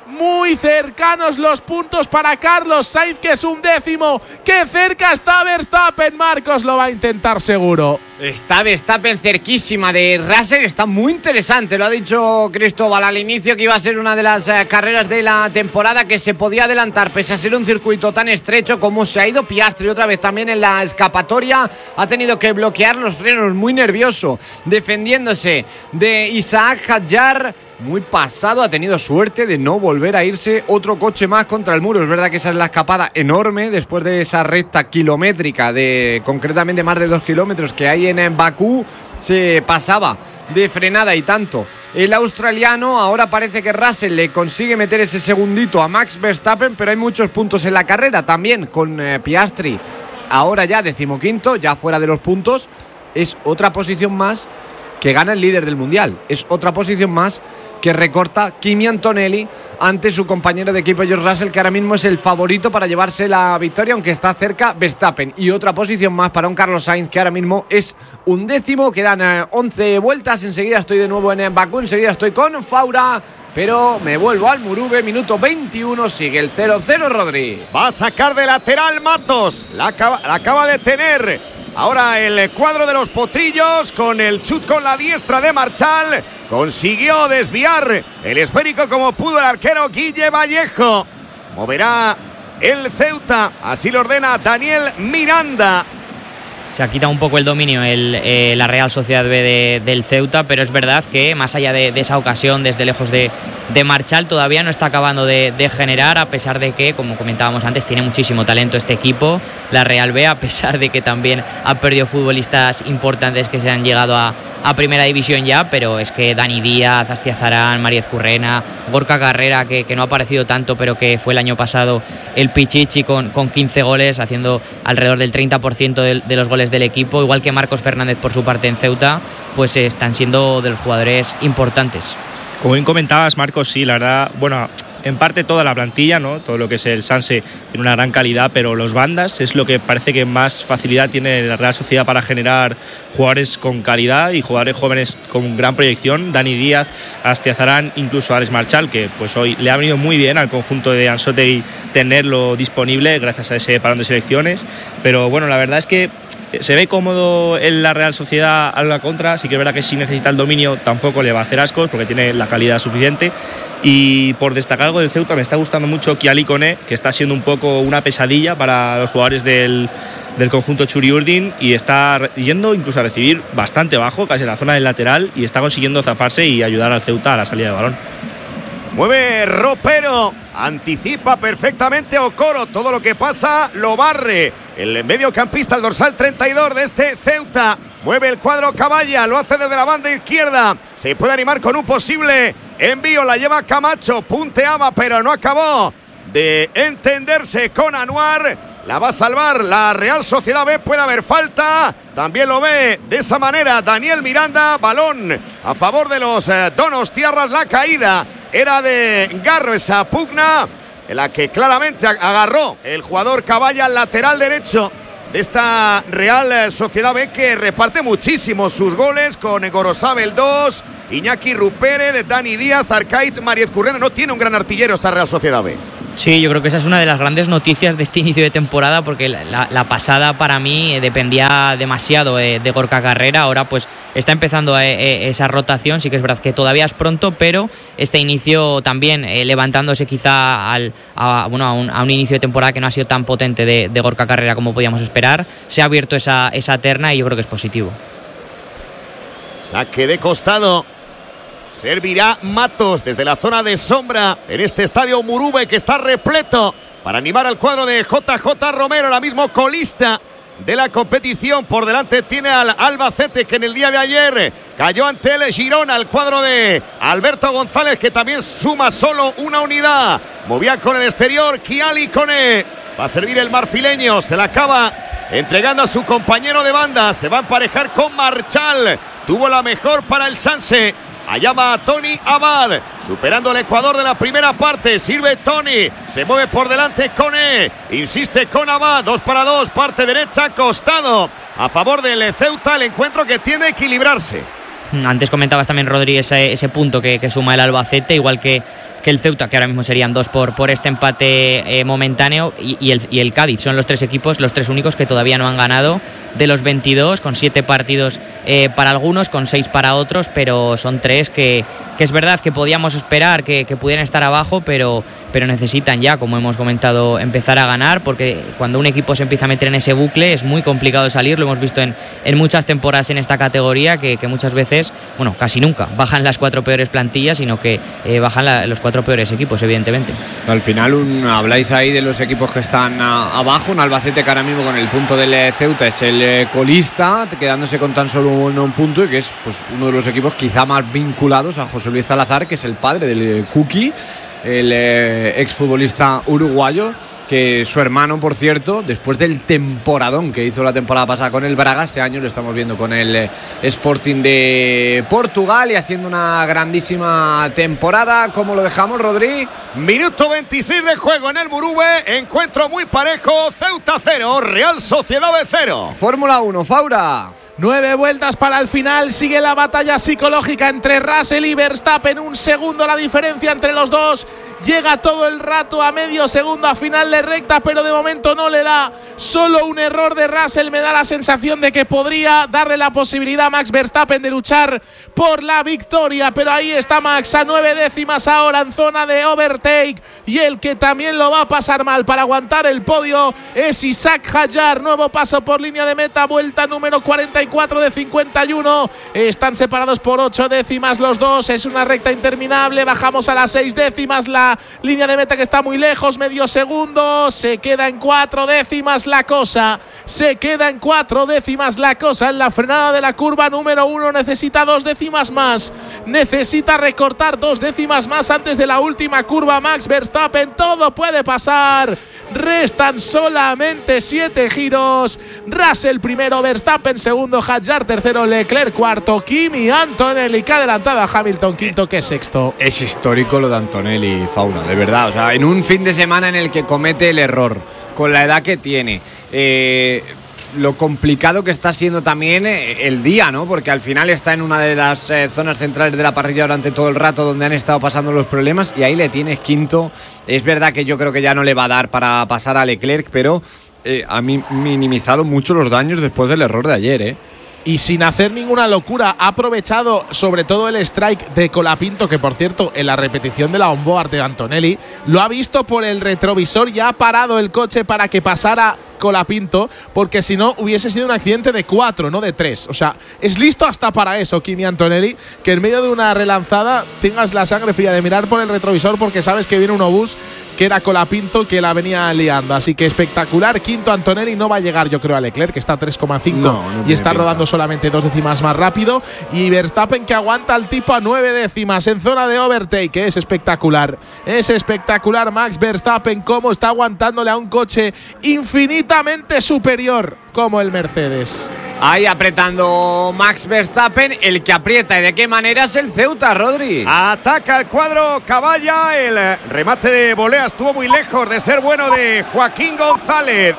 muy cercanos los puntos para Carlos Sainz, que es un décimo. ¡Qué cerca está Verstappen! Marcos lo va a intentar seguro. Está Verstappen cerquísima de Russell, está muy interesante, lo ha dicho Cristóbal al inicio, que iba a ser una de las eh, carreras de la temporada que se podía adelantar, pese a ser un circuito tan estrecho. Como se ha ido Piastri otra vez también en la escapatoria, ha tenido que bloquear los frenos, muy nervioso, defendiéndose de Isaac Hadjar. Muy pasado, ha tenido suerte de no volver a irse otro coche más contra el muro. Es verdad que esa es la escapada enorme después de esa recta kilométrica de concretamente más de dos kilómetros que hay en Bakú. Se pasaba de frenada y tanto el australiano. Ahora parece que Russell le consigue meter ese segundito a Max Verstappen, pero hay muchos puntos en la carrera también con eh, Piastri ahora ya decimoquinto, ya fuera de los puntos. Es otra posición más que gana el líder del mundial, es otra posición más que recorta Kimi Antonelli ante su compañero de equipo George Russell, que ahora mismo es el favorito para llevarse la victoria, aunque está cerca Verstappen. Y otra posición más para un Carlos Sainz, que ahora mismo es un décimo. Quedan eh, once vueltas. Enseguida estoy de nuevo en Bakú, enseguida estoy con Faura, pero me vuelvo al Murube. Minuto veintiuno, sigue el cero cero. Rodri va a sacar de lateral Matos, la acaba, la acaba de tener ahora el cuadro de los potrillos con el chut con la diestra de Marchal. Consiguió desviar el esférico como pudo el arquero Guille Vallejo. Moverá el Ceuta, así lo ordena Daniel Miranda. Se ha quitado un poco el dominio el, eh, la Real Sociedad B de, del Ceuta, pero es verdad que más allá de, de esa ocasión desde lejos de, de Marchal, todavía no está acabando de, de generar, a pesar de que, como comentábamos antes, tiene muchísimo talento este equipo, la Real B, a pesar de que también ha perdido futbolistas importantes que se han llegado a, a Primera División ya, pero es que Dani Díaz, Astiazarán, Mariez Currena, Gorka Carrera, que, que no ha aparecido tanto, pero que fue el año pasado el Pichichi con, con quince goles, haciendo alrededor del treinta por ciento de, de los goles del equipo, igual que Marcos Fernández por su parte en Ceuta, pues eh, están siendo de los jugadores importantes. Como bien comentabas, Marcos, sí, la verdad, bueno, en parte toda la plantilla, ¿no? Todo lo que es el Sanse tiene una gran calidad, pero los bandas es lo que parece que más facilidad tiene la Real Sociedad para generar jugadores con calidad y jugadores jóvenes con gran proyección. Dani Díaz, Astiazarán, incluso Alex Marchal, que pues hoy le ha venido muy bien al conjunto de Anzoátegui tenerlo disponible gracias a ese parón de selecciones. Pero bueno, la verdad es que se ve cómodo en la Real Sociedad a la contra. Sí que es verdad que si necesita el dominio tampoco le va a hacer ascos porque tiene la calidad suficiente. Y por destacar algo del Ceuta, me está gustando mucho Kiali Koné, que está siendo un poco una pesadilla para los jugadores del, del conjunto Txuri-Urdin, y está yendo incluso a recibir bastante bajo, casi en la zona del lateral, y está consiguiendo zafarse y ayudar al Ceuta a la salida de balón. Mueve Ropero, anticipa perfectamente Okoro, todo lo que pasa lo barre. El mediocampista, el dorsal treinta y dos de este Ceuta, mueve el cuadro Caballa, lo hace desde la banda izquierda, se puede animar con un posible envío, la lleva Camacho, punteaba pero no acabó de entenderse con Anuar. La va a salvar la Real Sociedad B, puede haber falta, también lo ve de esa manera Daniel Miranda. Balón a favor de los eh, donostiarras, la caída era de Garro, esa pugna en la que claramente agarró el jugador Caballa, lateral derecho de esta Real Sociedad B, que reparte muchísimo sus goles con Gorosabel dos, Iñaki Rupere, de Dani Díaz, Arcaiz, Mariez Currena. No tiene un gran artillero esta Real Sociedad B. Sí, yo creo que esa es una de las grandes noticias de este inicio de temporada, porque la, la, la pasada para mí dependía demasiado eh, de Gorka Carrera. Ahora pues está empezando eh, eh, esa rotación. Sí que es verdad que todavía es pronto, pero este inicio también eh, levantándose quizá al, a, bueno, a, un, a un inicio de temporada que no ha sido tan potente de, de Gorka Carrera como podíamos esperar. Se ha abierto esa, esa terna y yo creo que es positivo. Saque de costado. Servirá Matos desde la zona de sombra en este estadio Murube, que está repleto para animar al cuadro de J J Romero, ahora mismo colista de la competición. Por delante tiene al Albacete, que en el día de ayer cayó ante el Girona, al cuadro de Alberto González, que también suma solo una unidad. Movía con el exterior Kiali Koné. Va a servir el marfileño, se la acaba entregando a su compañero de banda. Se va a emparejar con Marchal. Tuvo la mejor para el Sanse. Allá va Tony Abad, superando el Ecuador de la primera parte. Sirve Tony, se mueve por delante Koné, insiste con Abad, dos para dos, parte derecha, costado a favor del Ceuta. El encuentro que tiene que equilibrarse. Antes comentabas también, Rodri, ese, ese punto que, que suma el Albacete, igual que que el Ceuta, que ahora mismo serían dos por, por este empate eh, momentáneo, y, y, el, y el Cádiz. Son los tres equipos, los tres únicos que todavía no han ganado de los veintidós, con siete partidos eh, para algunos, con seis para otros, pero son tres que, que es verdad que podíamos esperar que, que pudieran estar abajo, pero, pero necesitan ya, como hemos comentado, empezar a ganar, porque cuando un equipo se empieza a meter en ese bucle es muy complicado salir. Lo hemos visto en, en muchas temporadas en esta categoría, que, que muchas veces, bueno, casi nunca bajan las cuatro peores plantillas, sino que eh, bajan la, los cuatro peores equipos, evidentemente. Al final un, habláis ahí de los equipos que están a, abajo, un Albacete que ahora mismo con el punto del eh, Ceuta es el eh, colista, quedándose con tan solo un, un punto, y que es pues uno de los equipos quizá más vinculados a José Luis Salazar, que es el padre del eh, Kuki, el eh, exfutbolista uruguayo, que su hermano, por cierto, después del temporadón que hizo la temporada pasada con el Braga, este año lo estamos viendo con el eh, Sporting de Portugal y haciendo una grandísima temporada. ¿Cómo lo dejamos, Rodri? Minuto veintiséis de juego en el Murube, encuentro muy parejo, Ceuta cero, Real Sociedad B cero. Fórmula uno, Faura. Nueve vueltas para el final, sigue la batalla psicológica entre Russell y Verstappen, un segundo la diferencia entre los dos, llega todo el rato a medio segundo a final de recta, pero de momento no le da, solo un error de Russell me da la sensación de que podría darle la posibilidad a Max Verstappen de luchar por la victoria, pero ahí está Max a nueve décimas ahora en zona de overtake, y el que también lo va a pasar mal para aguantar el podio es Isaac Hadjar. Nuevo paso por línea de meta, vuelta número cuarenta y cuatro de cincuenta y uno, están separados por ocho décimas los dos, es una recta interminable, bajamos a las seis décimas, la línea de meta que está muy lejos, medio segundo, se queda en cuatro décimas la cosa, se queda en cuatro décimas la cosa en la frenada de la curva número uno, necesita dos décimas más, necesita recortar dos décimas más antes de la última curva Max Verstappen, todo puede pasar, restan solamente siete giros, Russell primero, Verstappen segundo, Hadjar tercero, Leclerc cuarto, Kimi Antonelli que ha adelantado a Hamilton quinto, que es sexto. Es histórico lo de Antonelli, Fauna, de verdad. O sea, en un fin de semana en el que comete el error, con la edad que tiene, eh, lo complicado que está siendo también el día, ¿no? Porque al final está en una de las eh, zonas centrales de la parrilla durante todo el rato donde han estado pasando los problemas, y ahí le tienes quinto. Es verdad que yo creo que ya no le va a dar para pasar a Leclerc, pero eh, ha minimizado mucho los daños después del error de ayer, ¿eh? Y sin hacer ninguna locura, ha aprovechado sobre todo el strike de Colapinto, que por cierto, en la repetición de la onboard de Antonelli, lo ha visto por el retrovisor y ha parado el coche para que pasara Colapinto, porque si no hubiese sido un accidente de cuatro, no de tres. O sea, es listo hasta para eso Kimi Antonelli, que en medio de una relanzada tengas la sangre fría de mirar por el retrovisor porque sabes que viene un obús que era Colapinto que la venía liando. Así que espectacular, quinto Antonelli, no va a llegar yo creo a Leclerc, que está a tres coma cinco no, no y está pinta. Rodando solamente dos décimas más rápido, y Verstappen que aguanta al tipo a nueve décimas en zona de overtake, que es espectacular, es espectacular Max Verstappen cómo está aguantándole a un coche infinitamente superior como el Mercedes. Ahí apretando Max Verstappen, el que aprieta y de qué manera es el Ceuta, Rodri. Ataca el cuadro Caballa, el remate de volea estuvo muy lejos de ser bueno de Joaquín González.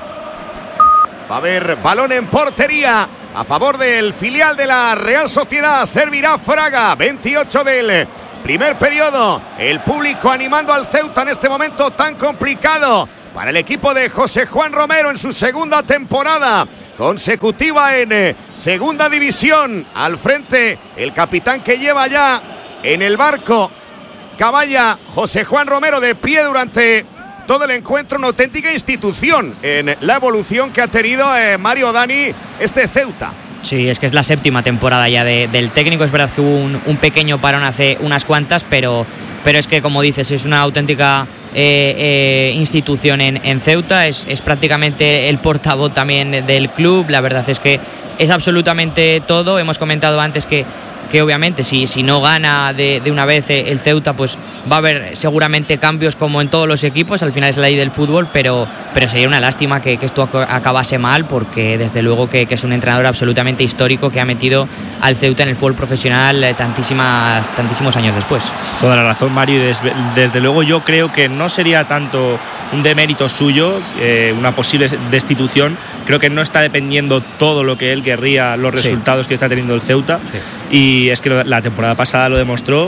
Va a haber balón en portería a favor del filial de la Real Sociedad, servirá Fraga, veintiocho del primer periodo. El público animando al Ceuta en este momento tan complicado para el equipo de José Juan Romero en su segunda temporada consecutiva en eh, segunda división. Al frente el capitán que lleva ya en el barco Caballa, José Juan Romero, de pie durante todo el encuentro, una auténtica institución en la evolución que ha tenido eh, Mario Dani este Ceuta. Sí, es que es la séptima temporada ya de, del técnico. Es verdad que hubo un, un pequeño parón hace unas cuantas, pero, pero es que, como dices, es una auténtica eh, eh, institución en, en Ceuta. Es, es prácticamente el portavoz también del club. La verdad es que es absolutamente todo. Hemos comentado antes que que obviamente si, si no gana de, de una vez el Ceuta, pues va a haber seguramente cambios como en todos los equipos. Al final es la ley del fútbol, pero, pero sería una lástima que, que esto acabase mal, porque desde luego que, que es un entrenador absolutamente histórico que ha metido al Ceuta en el fútbol profesional tantísimas, tantísimos años después. Toda la razón, Mario, y desde, desde luego yo creo que no sería tanto un demérito suyo, eh, una posible destitución. Creo que no está dependiendo todo lo que él querría, los resultados sí. que está teniendo el Ceuta, sí. y es que la temporada pasada lo demostró.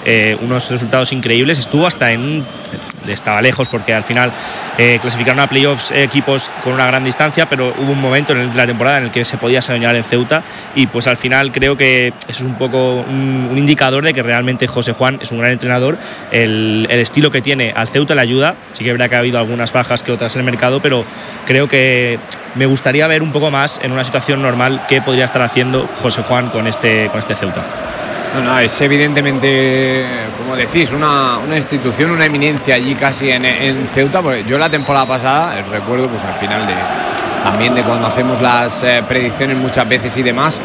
eh, unos resultados increíbles. Estuvo hasta en estaba lejos porque al final eh, clasificaron a playoffs eh, equipos con una gran distancia, pero hubo un momento en el, la temporada en el que se podía soñar en Ceuta, y pues al final creo que eso es un poco un, un indicador de que realmente José Juan es un gran entrenador. El, el estilo que tiene al Ceuta le ayuda. Sí que es verdad que ha habido algunas bajas que otras en el mercado, pero creo que me gustaría ver un poco más en una situación normal qué podría estar haciendo José Juan con este, con este Ceuta. No, no, es evidentemente, como decís, una, una institución, una eminencia allí casi en, en Ceuta, porque yo la temporada pasada, eh, recuerdo pues al final de también de cuando hacemos las eh, predicciones muchas veces y demás,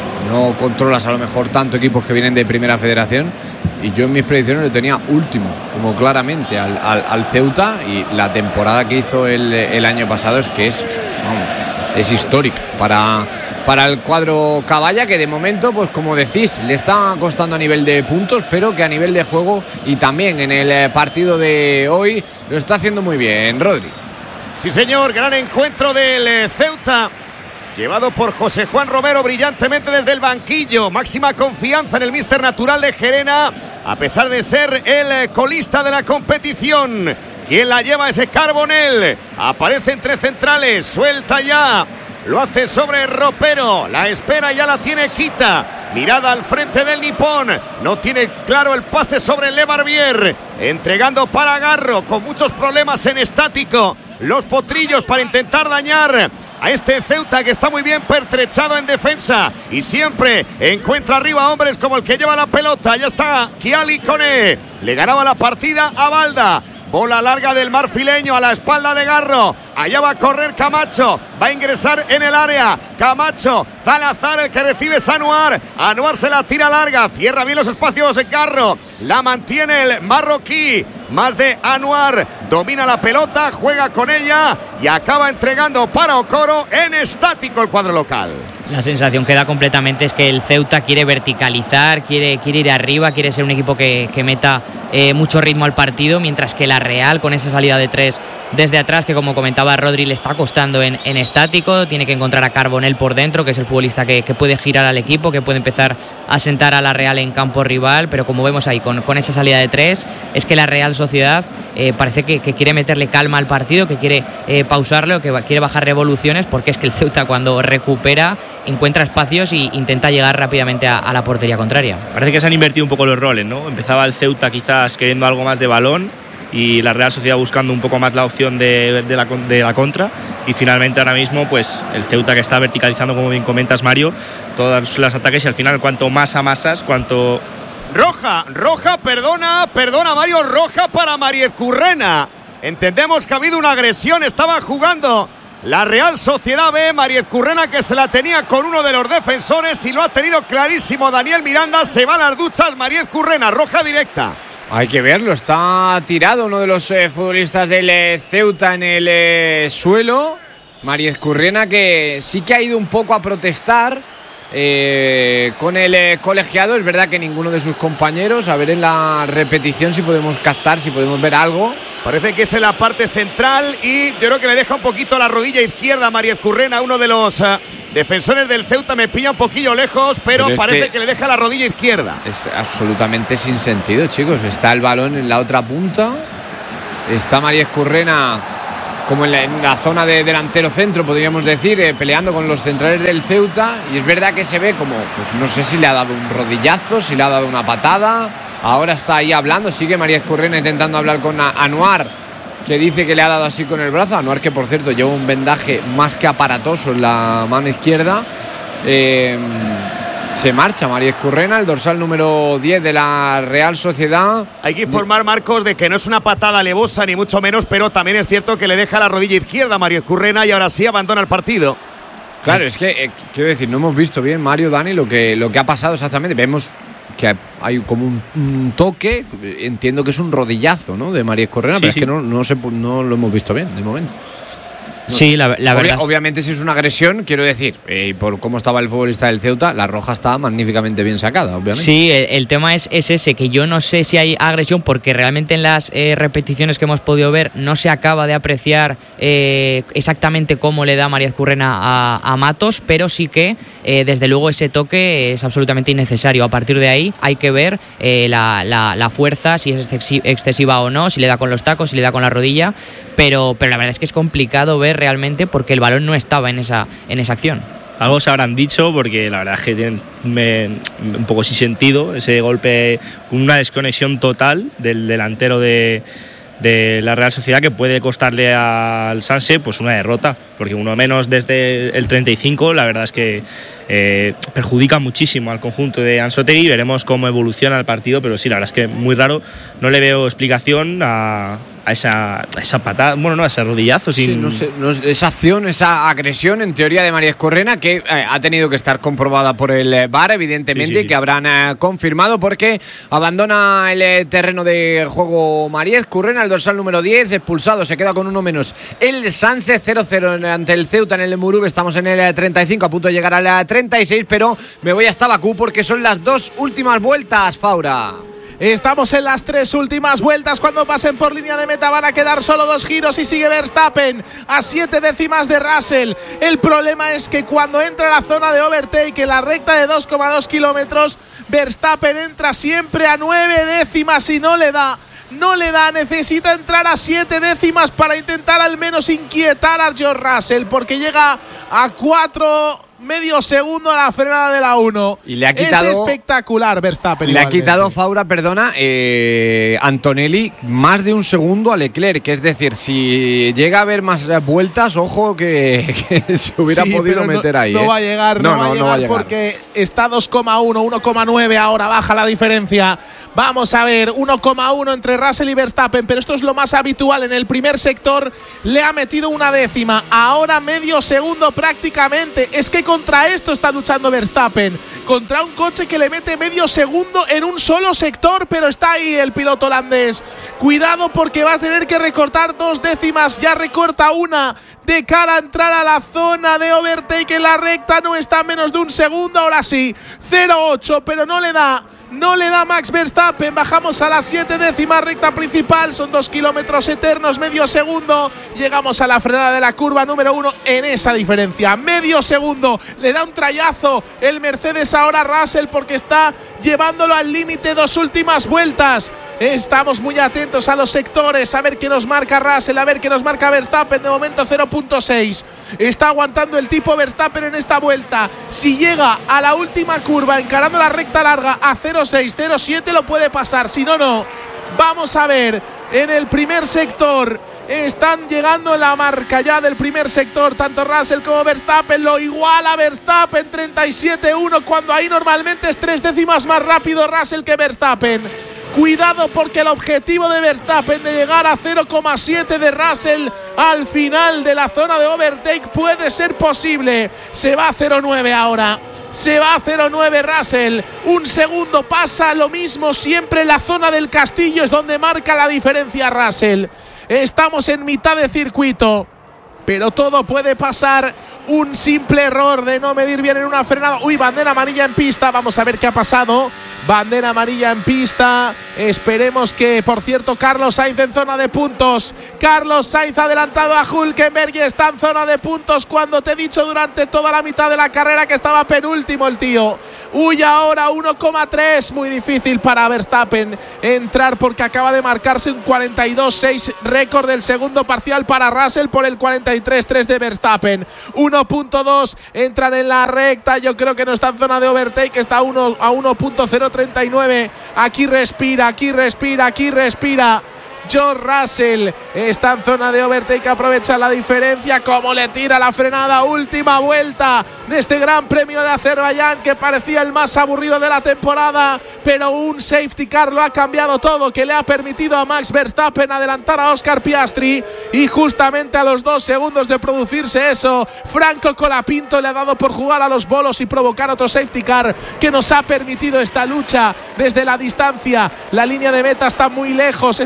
no controlas a lo mejor tanto equipos que vienen de Primera Federación, y yo en mis predicciones lo tenía último, como claramente, al, al, al Ceuta, y la temporada que hizo el, el año pasado es que es, vamos, es histórica para... para el cuadro Caballa, que de momento, pues como decís, le está costando a nivel de puntos, pero que a nivel de juego y también en el partido de hoy lo está haciendo muy bien, Rodri. Sí, señor, gran encuentro del Ceuta, llevado por José Juan Romero brillantemente desde el banquillo. Máxima confianza en el míster natural de Gerena, a pesar de ser el colista de la competición. Quien la lleva es Carbonell, aparece entre centrales, suelta ya. Lo hace sobre Ropero, la espera, ya la tiene Quita. Mirada al frente del nipón, no tiene claro el pase sobre Le Barbier. Entregando para Garro, con muchos problemas en estático. Los potrillos para intentar dañar a este Ceuta, que está muy bien pertrechado en defensa y siempre encuentra arriba hombres como el que lleva la pelota. Ya está Kiali Kone, le ganaba la partida a Balda. Bola larga del marfileño a la espalda de Garro. Allá va a correr Camacho. Va a ingresar en el área. Camacho. Salazar el que recibe es Anuar. Anuar se la tira larga. Cierra bien los espacios en Garro. La mantiene el marroquí. Más de Anuar. Domina la pelota. Juega con ella. Y acaba entregando para Okoro en estático el cuadro local. La sensación que da completamente es que el Ceuta quiere verticalizar, quiere, quiere ir arriba, quiere ser un equipo que, que meta eh, mucho ritmo al partido, mientras que la Real, con esa salida de tres desde atrás, que como comentaba Rodri, le está costando en, en estático, tiene que encontrar a Carbonell por dentro, que es el futbolista que, que puede girar al equipo, que puede empezar a sentar a la Real en campo rival, pero como vemos ahí, con, con esa salida de tres, es que la Real Sociedad eh, parece que, que quiere meterle calma al partido, que quiere eh, pausarlo, que va, quiere bajar revoluciones, porque es que el Ceuta, cuando recupera, encuentra espacios y intenta llegar rápidamente a, a la portería contraria. Parece que se han invertido un poco los roles, ¿no? Empezaba el Ceuta quizás queriendo algo más de balón y la Real Sociedad buscando un poco más la opción de, de, la, de la contra, y finalmente ahora mismo pues el Ceuta, que está verticalizando, como bien comentas, Mario, todos los ataques, y al final cuanto más amasas, cuanto... Roja, roja, perdona, perdona Mario, roja para Mariez Currena. Entendemos que ha habido una agresión, estaba jugando la Real Sociedad B, Mariez Currena, que se la tenía con uno de los defensores y lo ha tenido clarísimo Daniel Miranda. Se va a las duchas Mariez Currena, roja directa. Hay que verlo, está tirado uno de los eh, futbolistas del eh, Ceuta en el eh, suelo. Mariez Currena, que sí que ha ido un poco a protestar eh, con el eh, colegiado. Es verdad que ninguno de sus compañeros, a ver en la repetición si podemos captar, si podemos ver algo. Parece que es en la parte central y yo creo que le deja un poquito la rodilla izquierda a Mariez Currena, uno de los uh, defensores del Ceuta. Me pilla un poquillo lejos, pero, pero parece que, que le deja la rodilla izquierda. Es absolutamente sin sentido, chicos. Está el balón en la otra punta. Está Mariez Currena como en la, en la zona de delantero centro, podríamos decir, eh, peleando con los centrales del Ceuta. Y es verdad que se ve como, pues no sé si le ha dado un rodillazo, si le ha dado una patada. Ahora está ahí hablando, sigue Mariez Currena intentando hablar con Anuar, que dice que le ha dado así con el brazo. Anuar, que por cierto lleva un vendaje más que aparatoso en la mano izquierda. Eh, se marcha Mariez Currena, el dorsal número diez de la Real Sociedad. Hay que informar, Marcos, de que no es una patada alevosa ni mucho menos, pero también es cierto que le deja la rodilla izquierda a Mariez Currena y ahora sí abandona el partido. Claro, es que, eh, quiero decir, no hemos visto bien, Mario, Dani, lo que, lo que ha pasado exactamente. Vemos que hay como un, un toque, entiendo que es un rodillazo, ¿no?, de Mariez Currena, sí, pero sí. Es que no, no, se, no lo hemos visto bien de momento. No sí, sé. la, la verdad. Obvia, obviamente, si es una agresión, quiero decir, eh, y por cómo estaba el futbolista del Ceuta, la roja estaba magníficamente bien sacada, obviamente. Sí, el, el tema es, es ese, que yo no sé si hay agresión, porque realmente en las eh, repeticiones que hemos podido ver no se acaba de apreciar eh, exactamente cómo le da María Currena a, a Matos, pero sí que eh, desde luego ese toque es absolutamente innecesario. A partir de ahí hay que ver eh, la, la, la fuerza, si es excesiva o no, si le da con los tacos, si le da con la rodilla, pero, pero la verdad es que es complicado ver realmente porque el balón no estaba en esa, en esa acción. Algo se habrán dicho, porque la verdad es que tienen me, un poco sin sentido ese golpe, una desconexión total del delantero de, de la Real Sociedad, que puede costarle al Sanse pues una derrota, porque uno menos desde el treinta y cinco, la verdad es que eh, perjudica muchísimo al conjunto de Anzoátegui. Veremos cómo evoluciona el partido, pero sí, la verdad es que muy raro, no le veo explicación a a esa, a esa patada, bueno, no, a ese rodillazo. Sí, sin... no sé, no, esa acción, esa agresión en teoría de María Currena, que eh, ha tenido que estar comprobada por el V A R, evidentemente, sí, sí, sí. que habrán eh, confirmado, porque abandona el eh, terreno de juego María Currena, el dorsal número diez, expulsado, se queda con uno menos el Sanse. Cero cero ante el Ceuta en el Murube, estamos en el eh, treinta y cinco, a punto de llegar al eh, treinta y seis, pero me voy hasta Bakú porque son las dos últimas vueltas, Faura. Estamos en las tres últimas vueltas. Cuando pasen por línea de meta van a quedar solo dos giros y sigue Verstappen a siete décimas de Russell. El problema es que cuando entra a la zona de overtake, en la recta de dos coma dos kilómetros, Verstappen entra siempre a nueve décimas y no le da. No le da, necesita entrar a siete décimas para intentar al menos inquietar a George Russell, porque llega a cuatro medio segundo a la frenada de la uno. Y le ha quitado, es espectacular Verstappen. Le igualmente. ha quitado, Faura, perdona, eh, Antonelli, más de un segundo a Leclerc. Que es decir, si llega a haber más vueltas, ojo que, que se hubiera sí, podido no, meter ahí. No ¿eh? va a llegar, no, no, va, no, a llegar no va a llegar porque está dos coma uno, uno coma nueve ahora, baja la diferencia. Vamos a ver, uno coma uno entre Russell y Verstappen, pero esto es lo más habitual. En el primer sector le ha metido una décima, ahora medio segundo prácticamente. Es que contra esto está luchando Verstappen, contra un coche que le mete medio segundo en un solo sector, pero está ahí el piloto holandés. Cuidado porque va a tener que recortar dos décimas, ya recorta una de cara a entrar a la zona de overtake en la recta, no está a menos de un segundo, ahora sí, cero ocho, pero no le da. No le da Max Verstappen, bajamos a las siete décimas, recta principal, son dos kilómetros eternos, medio segundo, llegamos a la frenada de la curva número uno en esa diferencia, medio segundo, le da un trayazo el Mercedes ahora Russell porque está llevándolo al límite, dos últimas vueltas. Estamos muy atentos a los sectores, a ver qué nos marca Russell, a ver qué nos marca Verstappen, de momento cero punto seis, está aguantando el tipo Verstappen en esta vuelta. Si llega a la última curva encarando la recta larga a cero seis, cero siete lo puede pasar, si no, no. Vamos a ver, en el primer sector están llegando la marca ya del primer sector, tanto Russell como Verstappen, lo iguala Verstappen, treinta y siete uno, cuando ahí normalmente es tres décimas más rápido Russell que Verstappen. Cuidado porque el objetivo de Verstappen de llegar a cero coma siete de Russell al final de la zona de overtake puede ser posible. Se va a cero nueve ahora. Se va a cero nueve Russell. Un segundo pasa, lo mismo siempre en la zona del castillo es donde marca la diferencia Russell. Estamos en mitad de circuito, pero todo puede pasar. Un simple error de no medir bien en una frenada. Uy, bandera amarilla en pista. Vamos a ver qué ha pasado. Bandera amarilla en pista. Esperemos que, por cierto, Carlos Sainz en zona de puntos. Carlos Sainz adelantado a Hülkenberg y está en zona de puntos cuando te he dicho durante toda la mitad de la carrera que estaba penúltimo el tío. Uy, ahora uno coma tres. Muy difícil para Verstappen entrar porque acaba de marcarse un cuarenta y dos seis récord del segundo parcial para Russell por el cuarenta y tres tres de Verstappen. uno punto dos entran en la recta, yo creo que no está en zona de overtake, está a uno punto cero treinta y nueve. Aquí respira, aquí respira, aquí respira. George Russell está en zona de overtake, aprovecha la diferencia, como le tira la frenada, última vuelta de este Gran Premio de Azerbaiyán que parecía el más aburrido de la temporada, pero un safety car lo ha cambiado todo, que le ha permitido a Max Verstappen adelantar a Oscar Piastri, y justamente a los dos segundos de producirse eso, Franco Colapinto le ha dado por jugar a los bolos y provocar otro safety car que nos ha permitido esta lucha desde la distancia. La línea de meta está muy lejos, es lo único que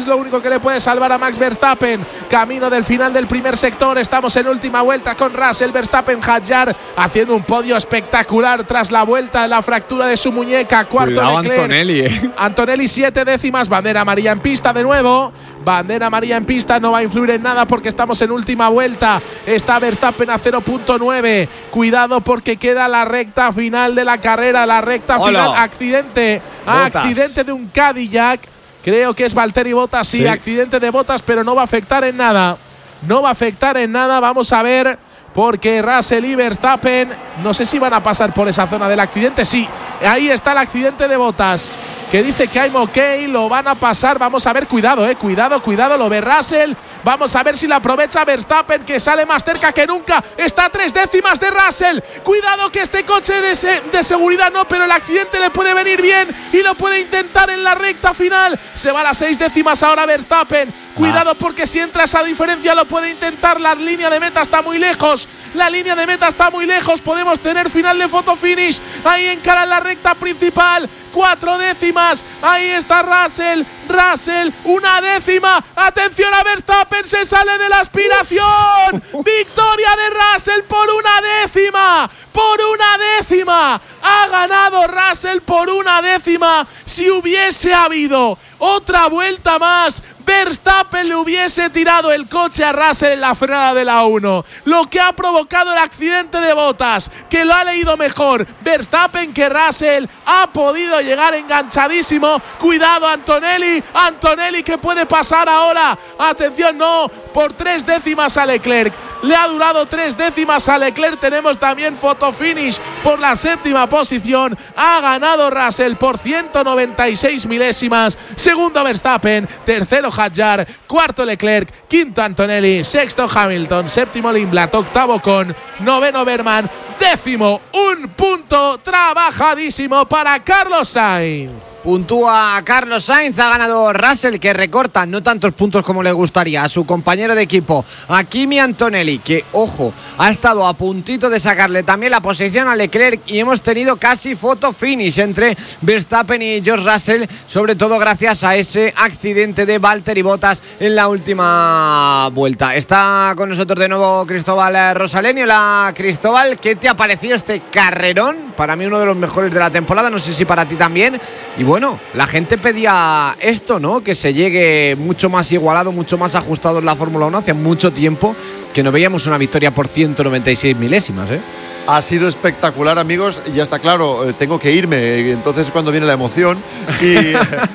que le puede salvar a Max Verstappen. Camino del final del primer sector. Estamos en última vuelta con Russell, Verstappen, Hadjar haciendo un podio espectacular tras la vuelta de la fractura de su muñeca. Cuarto Cuidado Leclerc. Antonelli, eh. Antonelli siete décimas. Bandera amarilla en pista de nuevo. Bandera amarilla en pista, no va a influir en nada porque estamos en última vuelta. Está Verstappen a cero punto nueve. Cuidado porque queda la recta final de la carrera. La recta Hola. final. Accidente. Bottas. Accidente de un Cadillac. Creo que es Valtteri Bottas. Sí, Sí. accidente de Bottas, pero no va a afectar en nada. No va a afectar en nada. Vamos a ver. Porque Russell y Verstappen, no sé si van a pasar por esa zona del accidente. Sí, ahí está el accidente de Bottas, que dice que I'm ok, lo van a pasar. Vamos a ver, cuidado, eh, cuidado, cuidado, lo ve Russell. Vamos a ver si la aprovecha Verstappen, que sale más cerca que nunca. Está a tres décimas de Russell. Cuidado que este coche de, se de seguridad no, pero el accidente le puede venir bien y lo puede intentar en la recta final. Se va a las seis décimas ahora Verstappen. Cuidado porque si entra esa diferencia lo puede intentar. La línea de meta está muy lejos. La línea de meta está muy lejos. Podemos tener final de photo finish. Ahí encara en la recta principal. Cuatro décimas. Ahí está Russell. Russell, una décima. Atención a Verstappen. Se sale de la aspiración. Victoria de Russell por una décima. Por una décima. Ha ganado Russell por una décima. Si hubiese habido otra vuelta más, Verstappen le hubiese tirado el coche a Russell en la frenada de la uno. Lo que ha provocado el accidente de Bottas, que lo ha leído mejor Verstappen que Russell. Ha podido llegar enganchadísimo. Cuidado Antonelli. Antonelli que puede pasar ahora. Atención, no. Por tres décimas a Leclerc. Le ha durado tres décimas a Leclerc. Tenemos también photo finish por la séptima posición. Ha ganado Russell por ciento noventa y seis milésimas. Segundo Verstappen. Tercero Hadjar. Cuarto Leclerc. Quinto Antonelli. Sexto Hamilton. Séptimo Lindblad. Octavo Con. Noveno Berman. Décimo. Un punto trabajadísimo para Carlos Sainz. Puntúa Carlos Sainz, ha ganado Russell, que recorta no tantos puntos como le gustaría a su compañero de equipo, a Kimi Antonelli, que, ojo, ha estado a puntito de sacarle también la posición a Leclerc y hemos tenido casi photo finish entre Verstappen y George Russell, sobre todo gracias a ese accidente de Valtteri Bottas en la última vuelta. Está con nosotros de nuevo Cristóbal Rosalenio. Hola Cristóbal, ¿qué te ha parecido este carrerón? Para mí uno de los mejores de la temporada, no sé si para ti también. Y bueno, la gente pedía esto, ¿no? Que se llegue mucho más igualado, mucho más ajustado en la Fórmula uno. Hace mucho tiempo que no veíamos una victoria por ciento noventa y seis milésimas, ¿eh? Ha sido espectacular, amigos. Ya está claro, tengo que irme. Entonces, cuando viene la emoción. Y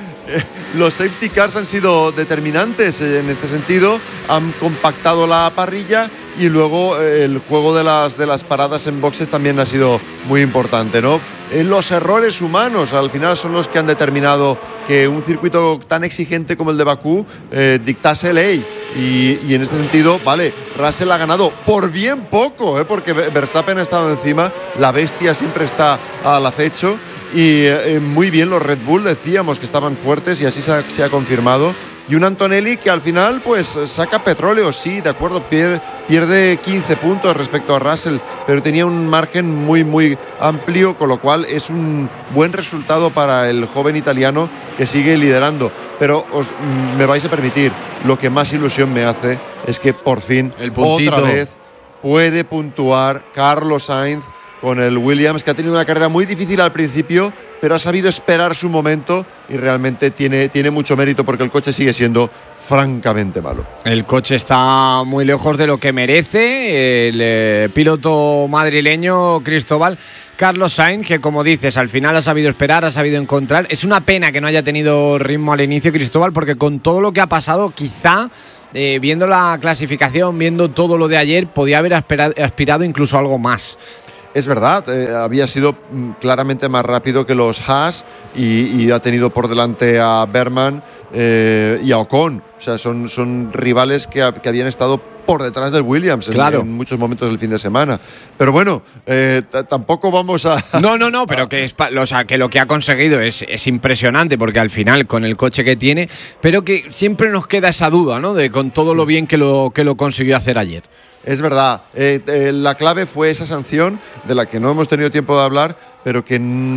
los safety cars han sido determinantes en este sentido. Han compactado la parrilla. Y luego el juego de las, de las paradas en boxes también ha sido muy importante, ¿no? Los errores humanos al final son los que han determinado que un circuito tan exigente como el de Bakú eh, dictase ley. Y, y en este sentido, vale, Russell ha ganado por bien poco, ¿eh? Porque Verstappen ha estado encima, la bestia siempre está al acecho. Y eh, muy bien los Red Bull, decíamos que estaban fuertes y así se ha, se ha confirmado. Y un Antonelli que al final pues saca petróleo, sí, de acuerdo, pierde, pierde quince puntos respecto a Russell, pero tenía un margen muy muy amplio, con lo cual es un buen resultado para el joven italiano que sigue liderando. Pero os, me vais a permitir, lo que más ilusión me hace es que por fin, otra vez, puede puntuar Carlos Sainz con el Williams, que ha tenido una carrera muy difícil al principio, pero ha sabido esperar su momento y realmente tiene, tiene mucho mérito porque el coche sigue siendo francamente malo. El coche está muy lejos de lo que merece el eh, piloto madrileño Cristóbal Carlos Sainz, que como dices, al final ha sabido esperar, ha sabido encontrar. Es una pena que no haya tenido ritmo al inicio, Cristóbal, porque con todo lo que ha pasado, quizá eh, viendo la clasificación, viendo todo lo de ayer, podía haber aspirado, aspirado incluso a algo más. Es verdad, eh, había sido mm, claramente más rápido que los Haas y, y ha tenido por delante a Berman eh, y a Ocon. O sea, son, son rivales que, que habían estado por detrás del Williams en, claro. en muchos momentos del fin de semana. Pero bueno, eh, t- tampoco vamos a... No, no, no, pero que, es, o sea, que lo que ha conseguido es, es impresionante, porque al final, con el coche que tiene, pero que siempre nos queda esa duda, ¿no? De con todo lo bien que lo, que lo consiguió hacer ayer. Es verdad, eh, eh, la clave fue esa sanción de la que no hemos tenido tiempo de hablar, pero que n-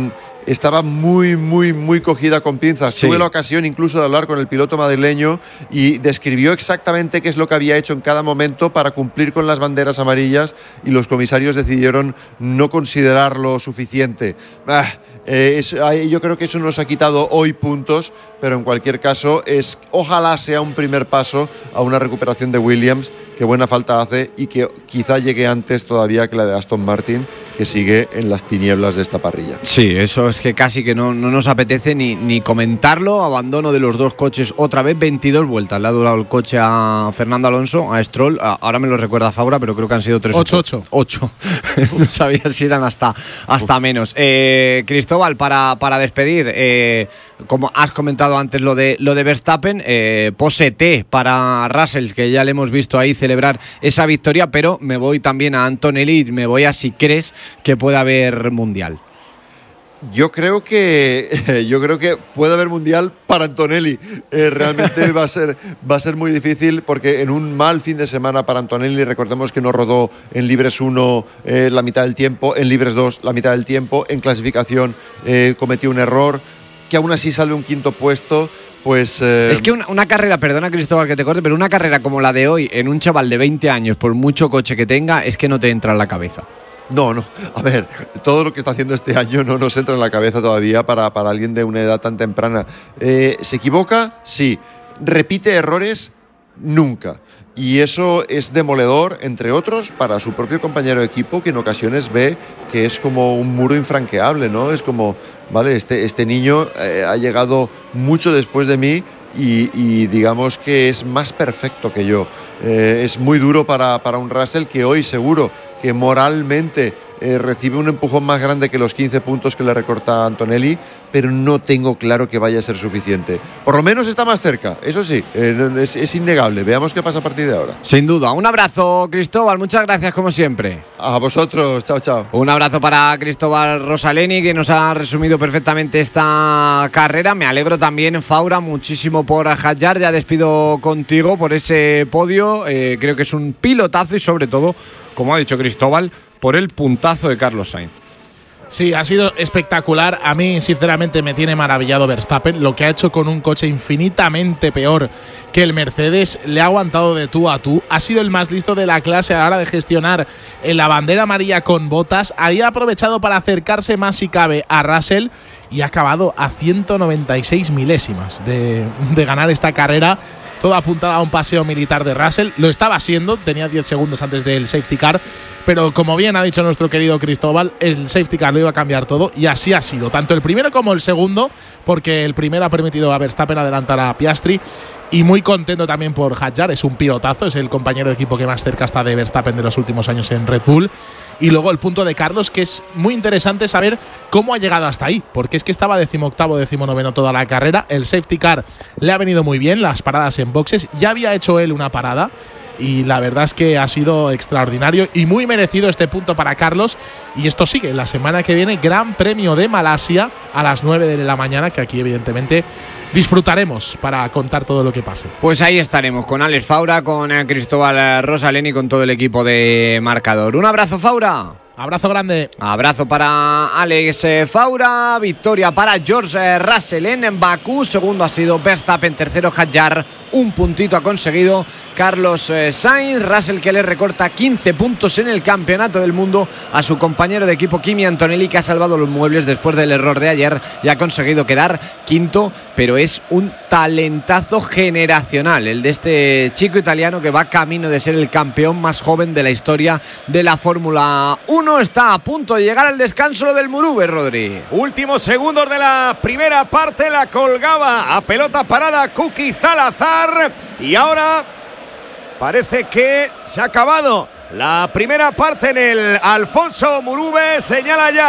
estaba muy, muy, muy cogida con pinzas. Sí. Tuve la ocasión incluso de hablar con el piloto madrileño y describió exactamente qué es lo que había hecho en cada momento para cumplir con las banderas amarillas, y los comisarios decidieron no considerarlo suficiente. Ah, eh, es, yo creo que eso nos ha quitado hoy puntos, pero en cualquier caso es, ojalá sea un primer paso a una recuperación de Williams, que buena falta hace y que quizá llegue antes todavía que la de Aston Martin, que sigue en las tinieblas de esta parrilla. Sí, eso es que casi que no, no nos apetece ni, ni comentarlo. Abandono de los dos coches otra vez, veintidós vueltas le ha durado el coche a Fernando Alonso, a Stroll. Ahora me lo recuerda Faura, pero creo que han sido tres. ocho ocho. ocho. No sabía si eran hasta, hasta menos. Eh, Cristóbal, para, para despedir, eh, como has comentado antes lo de, lo de Verstappen, eh, pose T para Russell, que ya le hemos visto ahí celebrar esa victoria, pero me voy también a Antonelli, me voy a si crees que puede haber mundial. Yo creo que yo creo que puede haber mundial para Antonelli. Eh, realmente va a ser va a ser muy difícil, porque en un mal fin de semana para Antonelli, recordemos que no rodó en libres uno eh, la mitad del tiempo, en libres dos la mitad del tiempo, en clasificación eh, cometió un error, que aún así sale un quinto puesto. Pues, eh... Es que una, una carrera, perdona Cristóbal que te corte, pero una carrera como la de hoy en un chaval de veinte años, por mucho coche que tenga, es que no te entra en la cabeza. No, no. A ver, todo lo que está haciendo este año no nos entra en la cabeza todavía para, para alguien de una edad tan temprana. Eh, ¿Se equivoca? Sí. ¿Repite errores? Nunca. Y eso es demoledor, entre otros, para su propio compañero de equipo, que en ocasiones ve que es como un muro infranqueable, ¿no? Es como, vale, este, este niño eh, ha llegado mucho después de mí y, y digamos que es más perfecto que yo. Eh, es muy duro para, para un Russell que hoy seguro que moralmente eh, recibe un empujón más grande que los quince puntos que le recorta a Antonelli, pero no tengo claro que vaya a ser suficiente. Por lo menos está más cerca, eso sí, eh, es, es innegable. Veamos qué pasa a partir de ahora. Sin duda. Un abrazo, Cristóbal, muchas gracias como siempre. A vosotros, chao, chao. Un abrazo para Cristóbal Rosaleni, que nos ha resumido perfectamente esta carrera. Me alegro también, Faura, muchísimo por Hadjar. Ya despido contigo por ese podio. Eh, creo que es un pilotazo y sobre todo, como ha dicho Cristóbal, por el puntazo de Carlos Sainz. Sí, ha sido espectacular. A mí, sinceramente, me tiene maravillado Verstappen. Lo que ha hecho con un coche infinitamente peor que el Mercedes, le ha aguantado de tú a tú. Ha sido el más listo de la clase a la hora de gestionar en la bandera amarilla con Bottas. Ahí ha aprovechado para acercarse más si cabe a Russell y ha acabado a ciento noventa y seis milésimas de, de ganar esta carrera. Todo apuntaba a un paseo militar de Russell. Lo estaba haciendo, tenía diez segundos antes del safety car, pero como bien ha dicho nuestro querido Cristóbal, el safety car lo iba a cambiar todo y así ha sido, tanto el primero como el segundo, porque el primero ha permitido a Verstappen adelantar a Piastri. Y muy contento también por Hadjar, es un pilotazo, es el compañero de equipo que más cerca está de Verstappen de los últimos años en Red Bull. Y luego el punto de Carlos, que es muy interesante saber cómo ha llegado hasta ahí, porque es que estaba decimoctavo, decimonoveno toda la carrera. El safety car le ha venido muy bien, las paradas en boxes, ya había hecho él una parada y la verdad es que ha sido extraordinario y muy merecido este punto para Carlos. Y esto sigue la semana que viene, Gran Premio de Malasia a las nueve de la mañana, que aquí evidentemente disfrutaremos para contar todo lo que pase. Pues ahí estaremos con Alex Faura, con Cristóbal Rosaleni, con todo el equipo de Marcador. Un abrazo, Faura. Abrazo grande. Abrazo para Alex Faura. Victoria para George Russell en Bakú. Segundo ha sido Verstappen. Tercero Hadjar. Un puntito ha conseguido Carlos Sainz. Russell, que le recorta quince puntos en el campeonato del mundo a su compañero de equipo Kimi Antonelli, que ha salvado los muebles después del error de ayer y ha conseguido quedar quinto. Pero es un talentazo generacional el de este chico italiano, que va camino de ser el campeón más joven de la historia de la Fórmula uno. Está a punto de llegar al descanso del Murube, Rodri. Últimos segundos de la primera parte, la colgaba a pelota parada Kuki Salazar y ahora parece que se ha acabado la primera parte en el Alfonso Murube. Señala ya